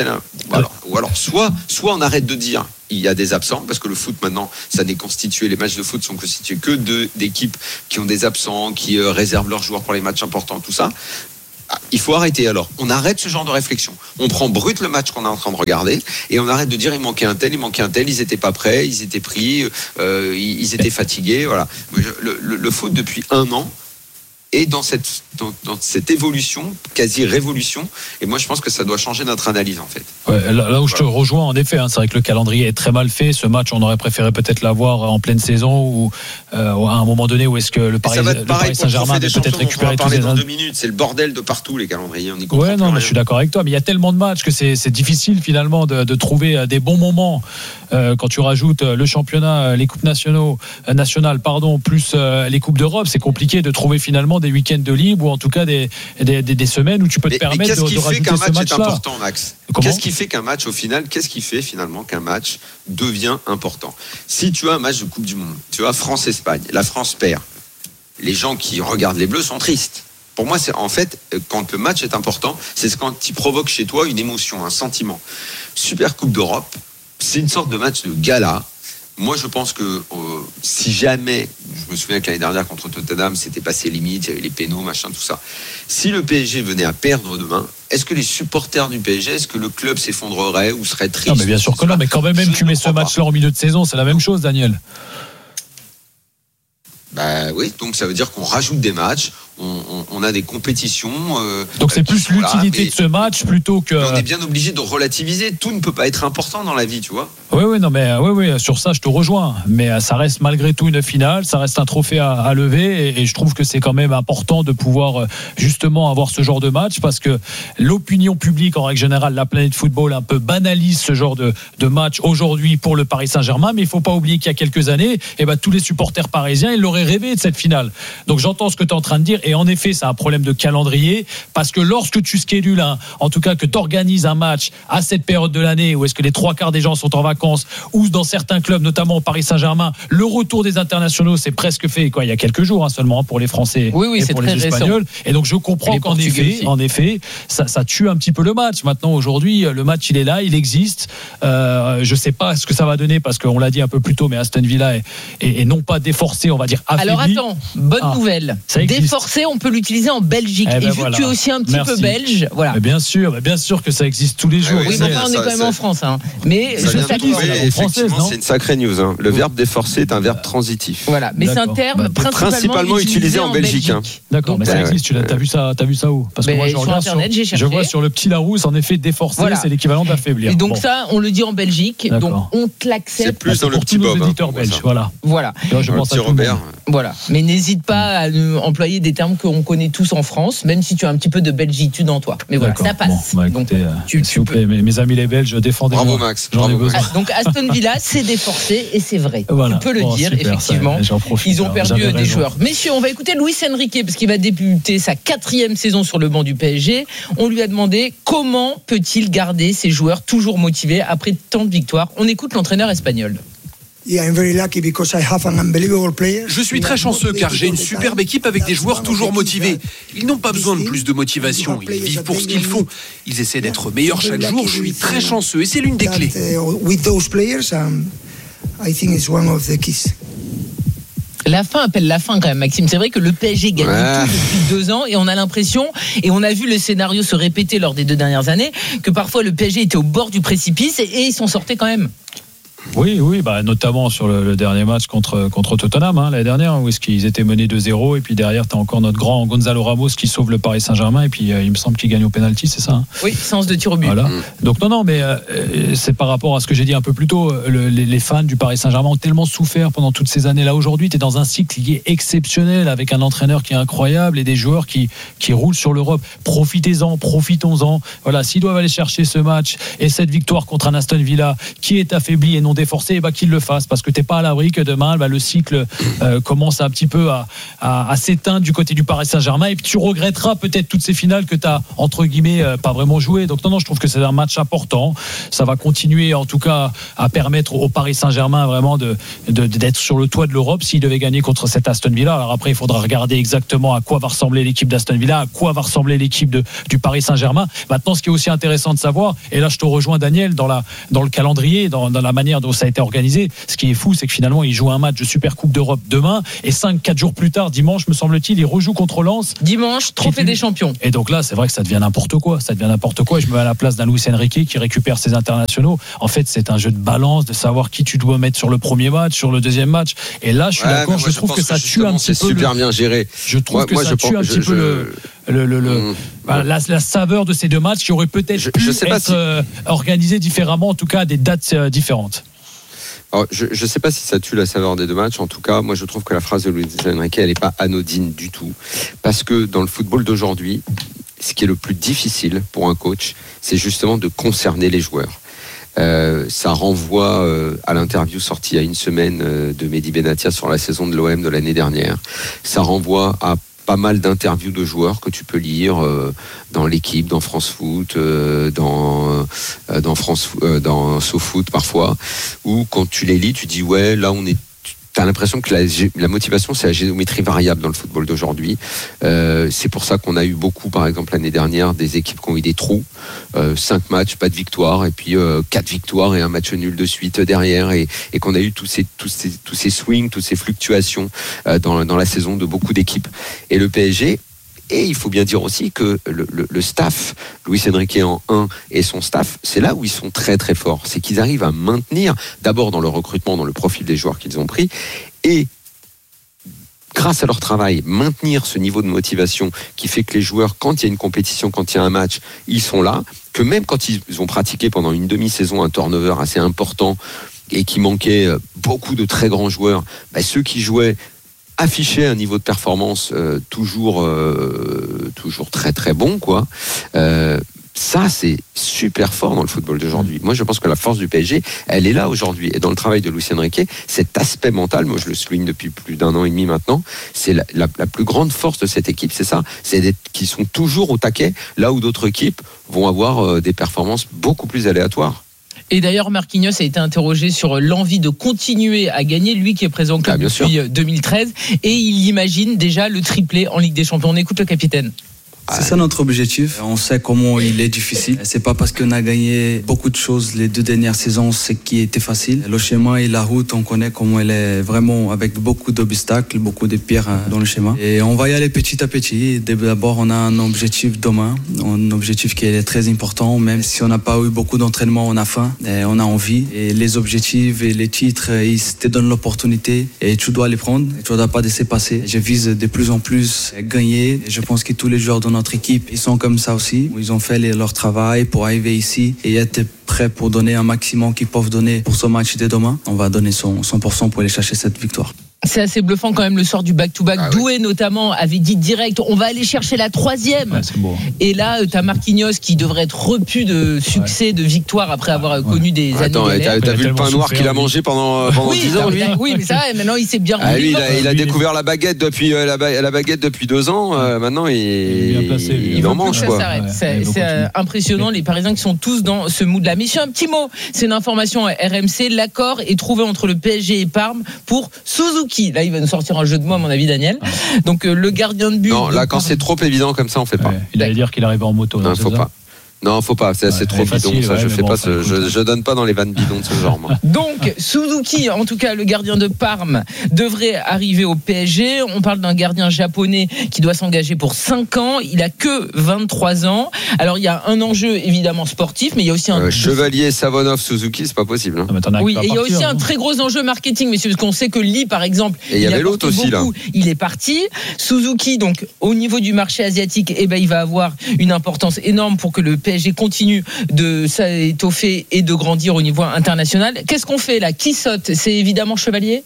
Ou alors soit on arrête de dire il y a des absents, parce que le foot maintenant, ça n'est constitué, les matchs de foot sont constitués que d'équipes qui ont des absents, qui réservent leurs joueurs pour les matchs importants, tout ça. Il faut arrêter alors. On arrête ce genre de réflexion. On prend brut le match qu'on est en train de regarder et on arrête de dire il manquait un tel, ils étaient pas prêts, ils étaient pris, ils étaient fatigués. Voilà. Le foot depuis 1 an est dans cette évolution, quasi révolution. Et moi, je pense que ça doit changer notre analyse, en fait. Ouais, là où je te rejoins, en effet, c'est vrai que le calendrier est très mal fait. Ce match, on aurait préféré peut-être l'avoir en pleine saison ou à un moment donné où est-ce que le Paris Saint-Germain avait peut-être récupéré tous les dans 2 minutes. C'est le bordel de partout, les calendriers. On y comprend ouais, non, mais je suis d'accord avec toi. Mais il y a tellement de matchs que c'est difficile finalement de trouver des bons moments quand tu rajoutes le championnat, les coupes nationales, plus les coupes d'Europe. C'est compliqué de trouver finalement des week-ends de libre ou en tout cas des semaines où tu peux te permettre de rajouter ce match-là. Qu'est-ce qui fait qu'un match est important, Max ? Qu'est-ce qui fait qu'un match, au final, qu'est-ce qui fait finalement qu'un match devient important ? Si tu as un match de Coupe du Monde, tu as France-Espagne, la France perd, les gens qui regardent les Bleus sont tristes. Pour moi, c'est en fait, quand le match est important, c'est quand il provoque chez toi une émotion, un sentiment. Super Coupe d'Europe, c'est une sorte de match de gala. Moi, je pense que si jamais, je me souviens que l'année dernière contre Tottenham, c'était passé limite, il y avait les pénaux, machin, tout ça. Si le PSG venait à perdre demain, est-ce que les supporters du PSG, est-ce que le club s'effondrerait ou serait triste ? Non, mais bien sûr que non, mais quand même tu mets ce match-là en milieu de saison, c'est la même chose, Daniel. Bah oui, donc ça veut dire qu'on rajoute des matchs, on a des compétitions. Donc c'est plus l'utilité de ce match plutôt que. On est bien obligé de relativiser. Tout ne peut pas être important dans la vie, tu vois. Oui, non, mais oui, sur ça je te rejoins. Mais ça reste malgré tout une finale, ça reste un trophée à lever, et je trouve que c'est quand même important de pouvoir justement avoir ce genre de match parce que l'opinion publique en règle générale, la planète football un peu banalise ce genre de match aujourd'hui pour le Paris Saint-Germain. Mais il faut pas oublier qu'il y a quelques années, tous les supporters parisiens ils l'auraient rêvé de cette finale. Donc j'entends ce que tu es en train de dire, et en effet c'est un problème de calendrier parce que lorsque tu schedules en tout cas que tu organises un match à cette période de l'année où est-ce que les 3/4 des gens sont en vacances, ou dans certains clubs notamment au Paris Saint-Germain le retour des internationaux c'est presque fait il y a quelques jours seulement pour les Français et pour les Espagnols récent. Et donc je comprends qu'en effet ça tue un petit peu le match. Maintenant aujourd'hui le match il est là, il existe, je sais pas ce que ça va donner parce qu'on l'a dit un peu plus tôt, mais Aston Villa est non pas déforcé, on va dire affaibli. Alors attends, bonne nouvelle. Déforcé, on peut l'utiliser en Belgique. Et vu que tu es aussi un petit peu belge, voilà. Mais bien sûr que ça existe tous les jours. Oui, mais on est quand même en France. Mais ça effectivement, c'est une sacrée news. Le verbe déforcer est un verbe transitif. Voilà, mais c'est un terme principalement utilisé en Belgique. D'accord, mais ça existe. Tu as vu ça où ? Parce que moi, je vois sur le petit Larousse, en effet, déforcer, c'est l'équivalent d'affaiblir. Et donc ça, on le dit en Belgique. Donc on te l'accepte. C'est plus dans le petit Bob. Auditeurs belges, voilà. Je pense à Robert. Voilà, mais n'hésite pas à employer des termes qu'on connaît tous en France, même si tu as un petit peu de belgitude en toi. Mais voilà, ça passe. Donc, s'il vous plaît, mes amis les Belges, défendez-moi. Bravo Max. J'en ai besoin. Donc Aston Villa, c'est déforcé et c'est vrai. Tu peux le dire, effectivement. Ils ont perdu des joueurs. Messieurs, on va écouter Luis Enrique parce qu'il va débuter sa 4e saison sur le banc du PSG. On lui a demandé comment peut-il garder ses joueurs toujours motivés après tant de victoires. On écoute l'entraîneur espagnol. Je suis très chanceux car j'ai une superbe équipe avec des joueurs toujours motivés. Ils n'ont pas besoin de plus de motivation, ils vivent pour ce qu'ils font. Ils essaient d'être meilleurs chaque jour, je suis très chanceux et c'est l'une des clés. La fin appelle la fin quand même, Maxime. C'est vrai que le PSG gagne tout depuis 2 ans et on a l'impression, et on a vu le scénario se répéter lors des 2 dernières années, que parfois le PSG était au bord du précipice et ils s'en sortaient quand même. Oui, notamment sur le dernier match contre Tottenham, l'année dernière, où est-ce qu'ils étaient menés 2-0, et puis derrière, tu as encore notre grand Gonzalo Ramos qui sauve le Paris Saint-Germain, et puis il me semble qu'il gagne au pénalty, c'est ça Oui, séance de tir au but. Voilà. Donc non, mais c'est par rapport à ce que j'ai dit un peu plus tôt, les fans du Paris Saint-Germain ont tellement souffert pendant toutes ces années-là. Aujourd'hui, tu es dans un cycle qui est exceptionnel, avec un entraîneur qui est incroyable et des joueurs qui roulent sur l'Europe. Profitons-en. Voilà, s'ils doivent aller chercher ce match et cette victoire contre un Aston Villa qui est affaibli et non déforcé, qu'ils le fassent, parce que t'es pas à l'abri que demain le cycle commence un petit peu à s'éteindre du côté du Paris Saint-Germain, et puis tu regretteras peut-être toutes ces finales que t'as entre guillemets pas vraiment jouées. Donc non, je trouve que c'est un match important. Ça va continuer en tout cas à permettre au Paris Saint-Germain vraiment d'être sur le toit de l'Europe s'il devait gagner contre cet Aston Villa. Alors après, il faudra regarder exactement à quoi va ressembler l'équipe d'Aston Villa, à quoi va ressembler l'équipe du Paris Saint-Germain. Maintenant, ce qui est aussi intéressant de savoir, et là je te rejoins Daniel dans le calendrier, dans la manière dont ça a été organisé. Ce qui est fou, c'est que finalement, ils jouent un match de Super Coupe d'Europe demain, et 4 jours plus tard, dimanche, me semble-t-il, ils rejouent contre Lens. Dimanche, trophée des champions. Et donc là, c'est vrai que ça devient n'importe quoi. Et je me mets à la place d'un Luis Enrique qui récupère ses internationaux. En fait, c'est un jeu de balance, de savoir qui tu dois mettre sur le premier match, sur le deuxième match. Et là, je suis d'accord, je trouve que ça tue un petit peu. C'est super bien géré. Je trouve que ça tue un petit peu la saveur de ces deux matchs qui auraient peut-être pu être organisés différemment, en tout cas à des dates différentes. Alors, je ne sais pas si ça tue la saveur des deux matchs. En tout cas, moi, je trouve que la phrase de Luis Enrique, elle n'est pas anodine du tout. Parce que dans le football d'aujourd'hui, ce qui est le plus difficile pour un coach, c'est justement de concerner les joueurs. Ça renvoie à l'interview sortie il y a une semaine de Mehdi Benatia sur la saison de l'OM de l'année dernière. Ça renvoie à pas mal d'interviews de joueurs que tu peux lire dans l'équipe, dans France Foot, dans SoFoot parfois, où quand tu les lis, tu dis ouais, là t'as l'impression que la motivation, c'est la géométrie variable dans le football d'aujourd'hui. C'est pour ça qu'on a eu beaucoup, par exemple l'année dernière, des équipes qui ont eu des trous, 5 matchs, pas de victoire, et puis 4 victoires et un match nul de suite derrière, et qu'on a eu tous ces swings, toutes ces fluctuations dans la saison de beaucoup d'équipes. Et le PSG. Et il faut bien dire aussi que le staff, Luis Enrique en 1 et son staff, c'est là où ils sont très très forts. C'est qu'ils arrivent à maintenir, d'abord dans le recrutement, dans le profil des joueurs qu'ils ont pris, et grâce à leur travail, maintenir ce niveau de motivation qui fait que les joueurs, quand il y a une compétition, quand il y a un match, ils sont là, que même quand ils ont pratiqué pendant une demi-saison un turnover assez important et qui manquait beaucoup de très grands joueurs, ceux qui jouaient afficher un niveau de performance toujours très très bon, quoi. Ça, c'est super fort dans le football d'aujourd'hui. Moi, je pense que la force du PSG, elle est là aujourd'hui. Et dans le travail de Luis Enrique, cet aspect mental, moi je le souligne depuis plus d'1 an et demi maintenant, c'est la plus grande force de cette équipe, c'est ça. C'est qu'ils sont toujours au taquet, là où d'autres équipes vont avoir des performances beaucoup plus aléatoires. Et d'ailleurs, Marquinhos a été interrogé sur l'envie de continuer à gagner, lui qui est présent au club depuis 2013, et il imagine déjà le triplé en Ligue des Champions. On écoute le capitaine. C'est ça notre objectif. On sait comment il est difficile. C'est pas parce qu'on a gagné beaucoup de choses les 2 dernières saisons c'est qui était facile. Le schéma et la route, on connaît comment elle est vraiment avec beaucoup d'obstacles, beaucoup de pierres dans le schéma. Et on va y aller petit à petit. D'abord, on a un objectif demain, un objectif qui est très important. Même si on n'a pas eu beaucoup d'entraînement, on a faim, et on a envie. Et les objectifs et les titres, ils te donnent l'opportunité et tu dois les prendre. Tu ne dois pas laisser passer. Je vise de plus en plus à gagner. Et je pense que tous les joueurs de notre équipe, ils sont comme ça aussi. Ils ont fait leur travail pour arriver ici et être prêts pour donner un maximum qu'ils peuvent donner pour ce match de demain. On va donner 100% pour aller chercher cette victoire. C'est assez bluffant quand même le sort du back-to-back. Doué notamment avait dit direct, on va aller chercher la 3e. Ouais, c'est beau. Et là, t'as Marquinhos qui devrait être repu de succès, de victoire après avoir connu des années. Attends, t'as vu le pain noir qu'il a mangé pendant 10 ans, lui? Oui, mais ça, maintenant il s'est bien remis. Lui, il a découvert la baguette depuis 2 ans. Maintenant, il en mange, quoi. C'est impressionnant, les Parisiens qui sont tous dans ce mood-là. Messieurs, un petit mot. C'est une information RMC. L'accord est trouvé entre le PSG et Parme pour Suzuki. Là, il va nous sortir un jeu de mots, à mon avis, Daniel. Donc, le gardien de but. Non, là, quand c'est trop évident comme ça, on fait pas. Il allait dire qu'il arrivait en moto. Non, il faut pas. Non, faut pas, c'est trop bidon, ça, je fais pas, je donne pas dans les vannes bidons de ce genre, moi. Donc, Suzuki, en tout cas, le gardien de Parme, devrait arriver au PSG. On parle d'un gardien japonais qui doit s'engager pour 5 ans. Il a que 23 ans. Alors, il y a un enjeu, évidemment, sportif, mais il y a aussi un... Chevalier, Savonov, Suzuki, c'est pas possible. Hein. Oui, et il y a aussi un très gros enjeu marketing, messieurs, parce qu'on sait que Lee, par exemple, et il y avait l'autre aussi, là. Il est parti. Suzuki, donc, au niveau du marché asiatique, il va avoir une importance énorme pour que le PSG continue de s'étoffer et de grandir au niveau international. Qu'est-ce qu'on fait là? Qui saute? C'est évidemment Chevalier?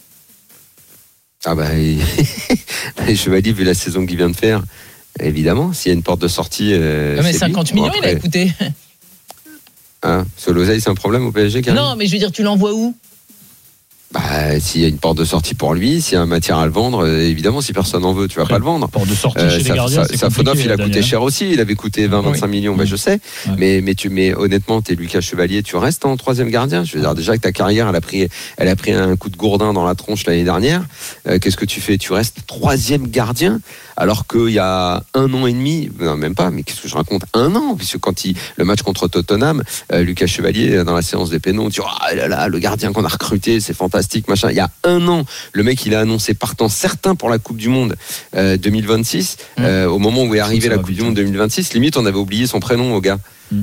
Ah bah, Chevalier, vu la saison qu'il vient de faire, évidemment, s'il y a une porte de sortie... mais 50 millions, il a coûté. Hein, sur l'oseille, c'est un problème au PSG, Karim? Non, mais je veux dire, tu l'envoies où? Bah, s'il y a une porte de sortie pour lui, s'il y a un matière à le vendre, évidemment, si personne n'en veut, tu vas pas le vendre. Porte de sortie chez les gardiens, c'est Safonov, il a coûté cher aussi. Il avait coûté 20-25 millions, je sais. Ouais. Mais honnêtement, t'es Lucas Chevalier, tu restes en 3e gardien. Je veux dire, déjà que ta carrière, elle a pris un coup de gourdin dans la tronche l'année dernière. Qu'est-ce que tu fais? Tu restes 3e gardien, alors qu'il y a 1 an et demi, non, même pas, mais qu'est-ce que je raconte? 1 an, puisque quand le match contre Tottenham, Lucas Chevalier, dans la séance des pénaux, on dit, oh là là, le gardien qu'on a recruté, c'est fantastique. Machin. Il y a 1 an, le mec il a annoncé partant certain pour la Coupe du Monde 2026. Au moment où est arrivée la Coupe du Monde 2026, limite on avait oublié son prénom au gars.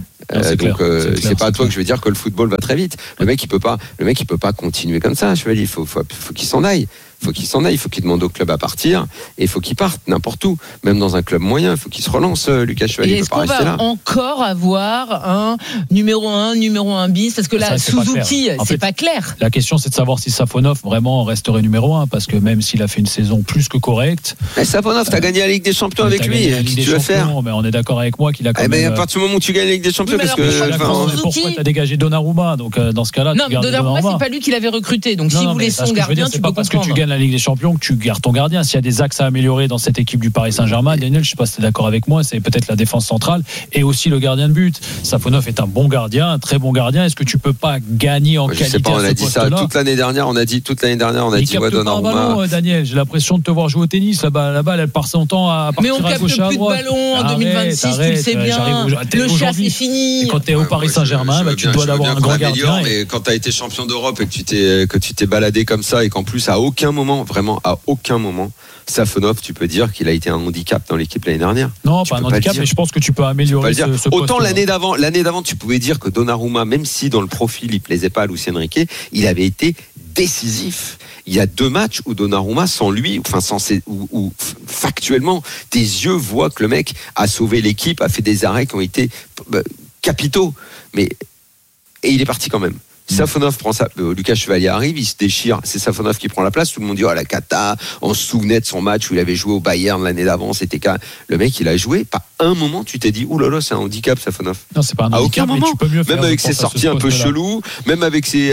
C'est pas à toi que je veux dire que le football va très vite. Le mec il peut pas continuer comme ça. Chevalier, il faut qu'il s'en aille. Il faut qu'il demande au club à partir et il faut qu'il parte n'importe où, même dans un club moyen. Il faut qu'il se relance, Lucas Chevalier. Et est-ce qu'on va encore avoir un numéro 1 bis? Parce que là, Suzuki, c'est pas clair. La question, c'est de savoir si Safonov vraiment resterait numéro 1, parce que même s'il a fait une saison plus que correcte. Mais Safonov, t'as gagné la Ligue des Champions avec lui. Qu'est-ce que tu veux faire? Mais on est d'accord avec moi qu'il a quand même. À partir du moment où tu gagnes la Ligue des Champions, parce que pourquoi t'as dégagé Donnarumma? Donc dans ce cas-là, non, mais Donnarumma, c'est pas lui qui l'avait recruté. Donc s'il voulait son gardien, tu peux comprendre. Parce que tu gagnes la Ligue des Champions que tu gardes ton gardien. S'il y a des axes à améliorer dans cette équipe du Paris Saint-Germain, Daniel, je sais pas si tu es d'accord avec moi, c'est peut-être la défense centrale et aussi le gardien de but. Safonov est un bon gardien, un très bon gardien. Est-ce que tu peux pas gagner en qualité? Je sais pas, on a dit ça toute l'année dernière. On a dit ouais, Donnarumma. Daniel, j'ai l'impression de te voir jouer au tennis. La balle, elle part son temps à partir à gauche à droite. Mais on capte plus de ballon en 2026, tu le sais bien. Le chat c'est fini. Et quand tu es au Paris Saint-Germain, tu dois avoir un grand gardien. Mais quand tu as été champion d'Europe et que tu t'es baladé comme ça et qu'en plus à aucun moment, Safonov, tu peux dire qu'il a été un handicap dans l'équipe l'année dernière. Non, pas un handicap, mais je pense que tu peux améliorer ce poste. Autant l'année d'avant, tu pouvais dire que Donnarumma, même si dans le profil il plaisait pas à Luis Enrique, il avait été décisif. Il y a 2 matchs où Donnarumma, sans lui, où factuellement, tes yeux voient que le mec a sauvé l'équipe, a fait des arrêts qui ont été capitaux. Et il est parti quand même. Safonov prend ça. Lucas Chevalier arrive, il se déchire. C'est Safonov qui prend la place. Tout le monde dit oh la cata. On se souvenait de son match où il avait joué au Bayern l'année d'avant. C'était le mec, il a joué. Pas un moment, tu t'es dit ouh là là, c'est un handicap, Safonov. Non, c'est pas un handicap. À aucun moment. Tu peux mieux faire, même avec ses sorties un peu cheloues, même avec ses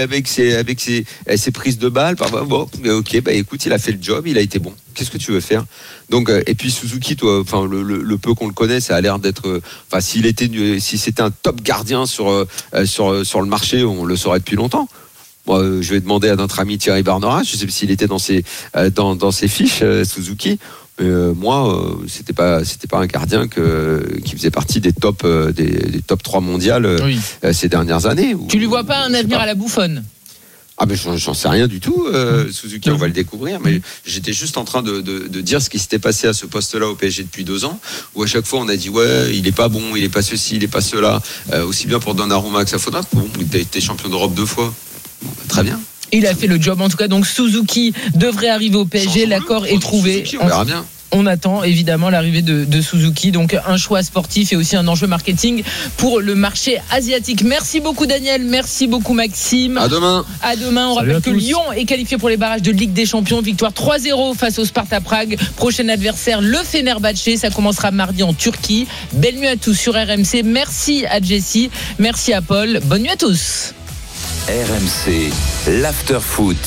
prises de balles. Bon, ok, écoute, il a fait le job, il a été bon. Qu'est-ce que tu veux faire? Donc, et puis Suzuki, toi, le peu qu'on le connaît, ça a l'air d'être. Si c'était un top gardien sur le marché, on le saurait depuis longtemps. Moi, je vais demander à notre ami Thierry Barnera, je sais pas s'il était dans ses fiches Suzuki. Moi, c'était pas un gardien qui faisait partie des top 3 mondiales ces dernières années. Tu lui vois pas un avenir à la bouffonne? Ah mais j'en sais rien du tout, Suzuki, on va le découvrir, mais j'étais juste en train de dire ce qui s'était passé à ce poste-là au PSG depuis 2 ans, où à chaque fois on a dit ouais, il est pas bon, il est pas ceci, il est pas cela, aussi bien pour Donnarumma que Safonov. Bon, t'as été champion d'Europe 2 fois, bon, très bien. Il a fait le job en tout cas, donc Suzuki devrait arriver au PSG, l'accord est trouvé. Suzuki, on verra bien. On attend évidemment l'arrivée de Suzuki, donc un choix sportif et aussi un enjeu marketing pour le marché asiatique. Merci beaucoup Daniel, merci beaucoup Maxime. À demain. On rappelle que Lyon est qualifié pour les barrages de Ligue des Champions, victoire 3-0 face au Sparta Prague. Prochain adversaire, le Fenerbahçe, ça commencera mardi en Turquie. Belle nuit à tous sur RMC. Merci à Jessie, merci à Paul. Bonne nuit à tous. RMC, l'after-foot.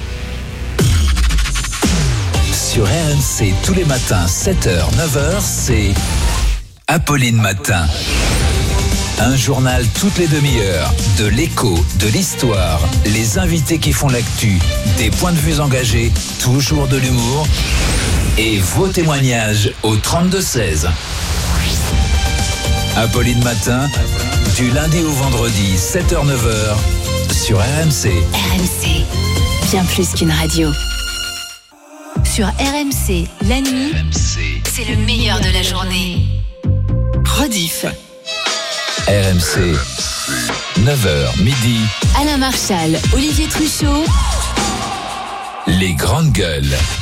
Sur RMC, tous les matins, 7h, 9h, c'est Apolline Matin. Un journal toutes les demi-heures, de l'écho, de l'histoire, les invités qui font l'actu, des points de vue engagés, toujours de l'humour et vos témoignages au 32-16. Apolline Matin. Du lundi au vendredi, 7h-9h, sur RMC. RMC, bien plus qu'une radio. Sur RMC, la nuit, c'est le meilleur de la journée. Rediff. RMC, 9h, midi. Alain Marchal, Olivier Truchot. Les grandes gueules.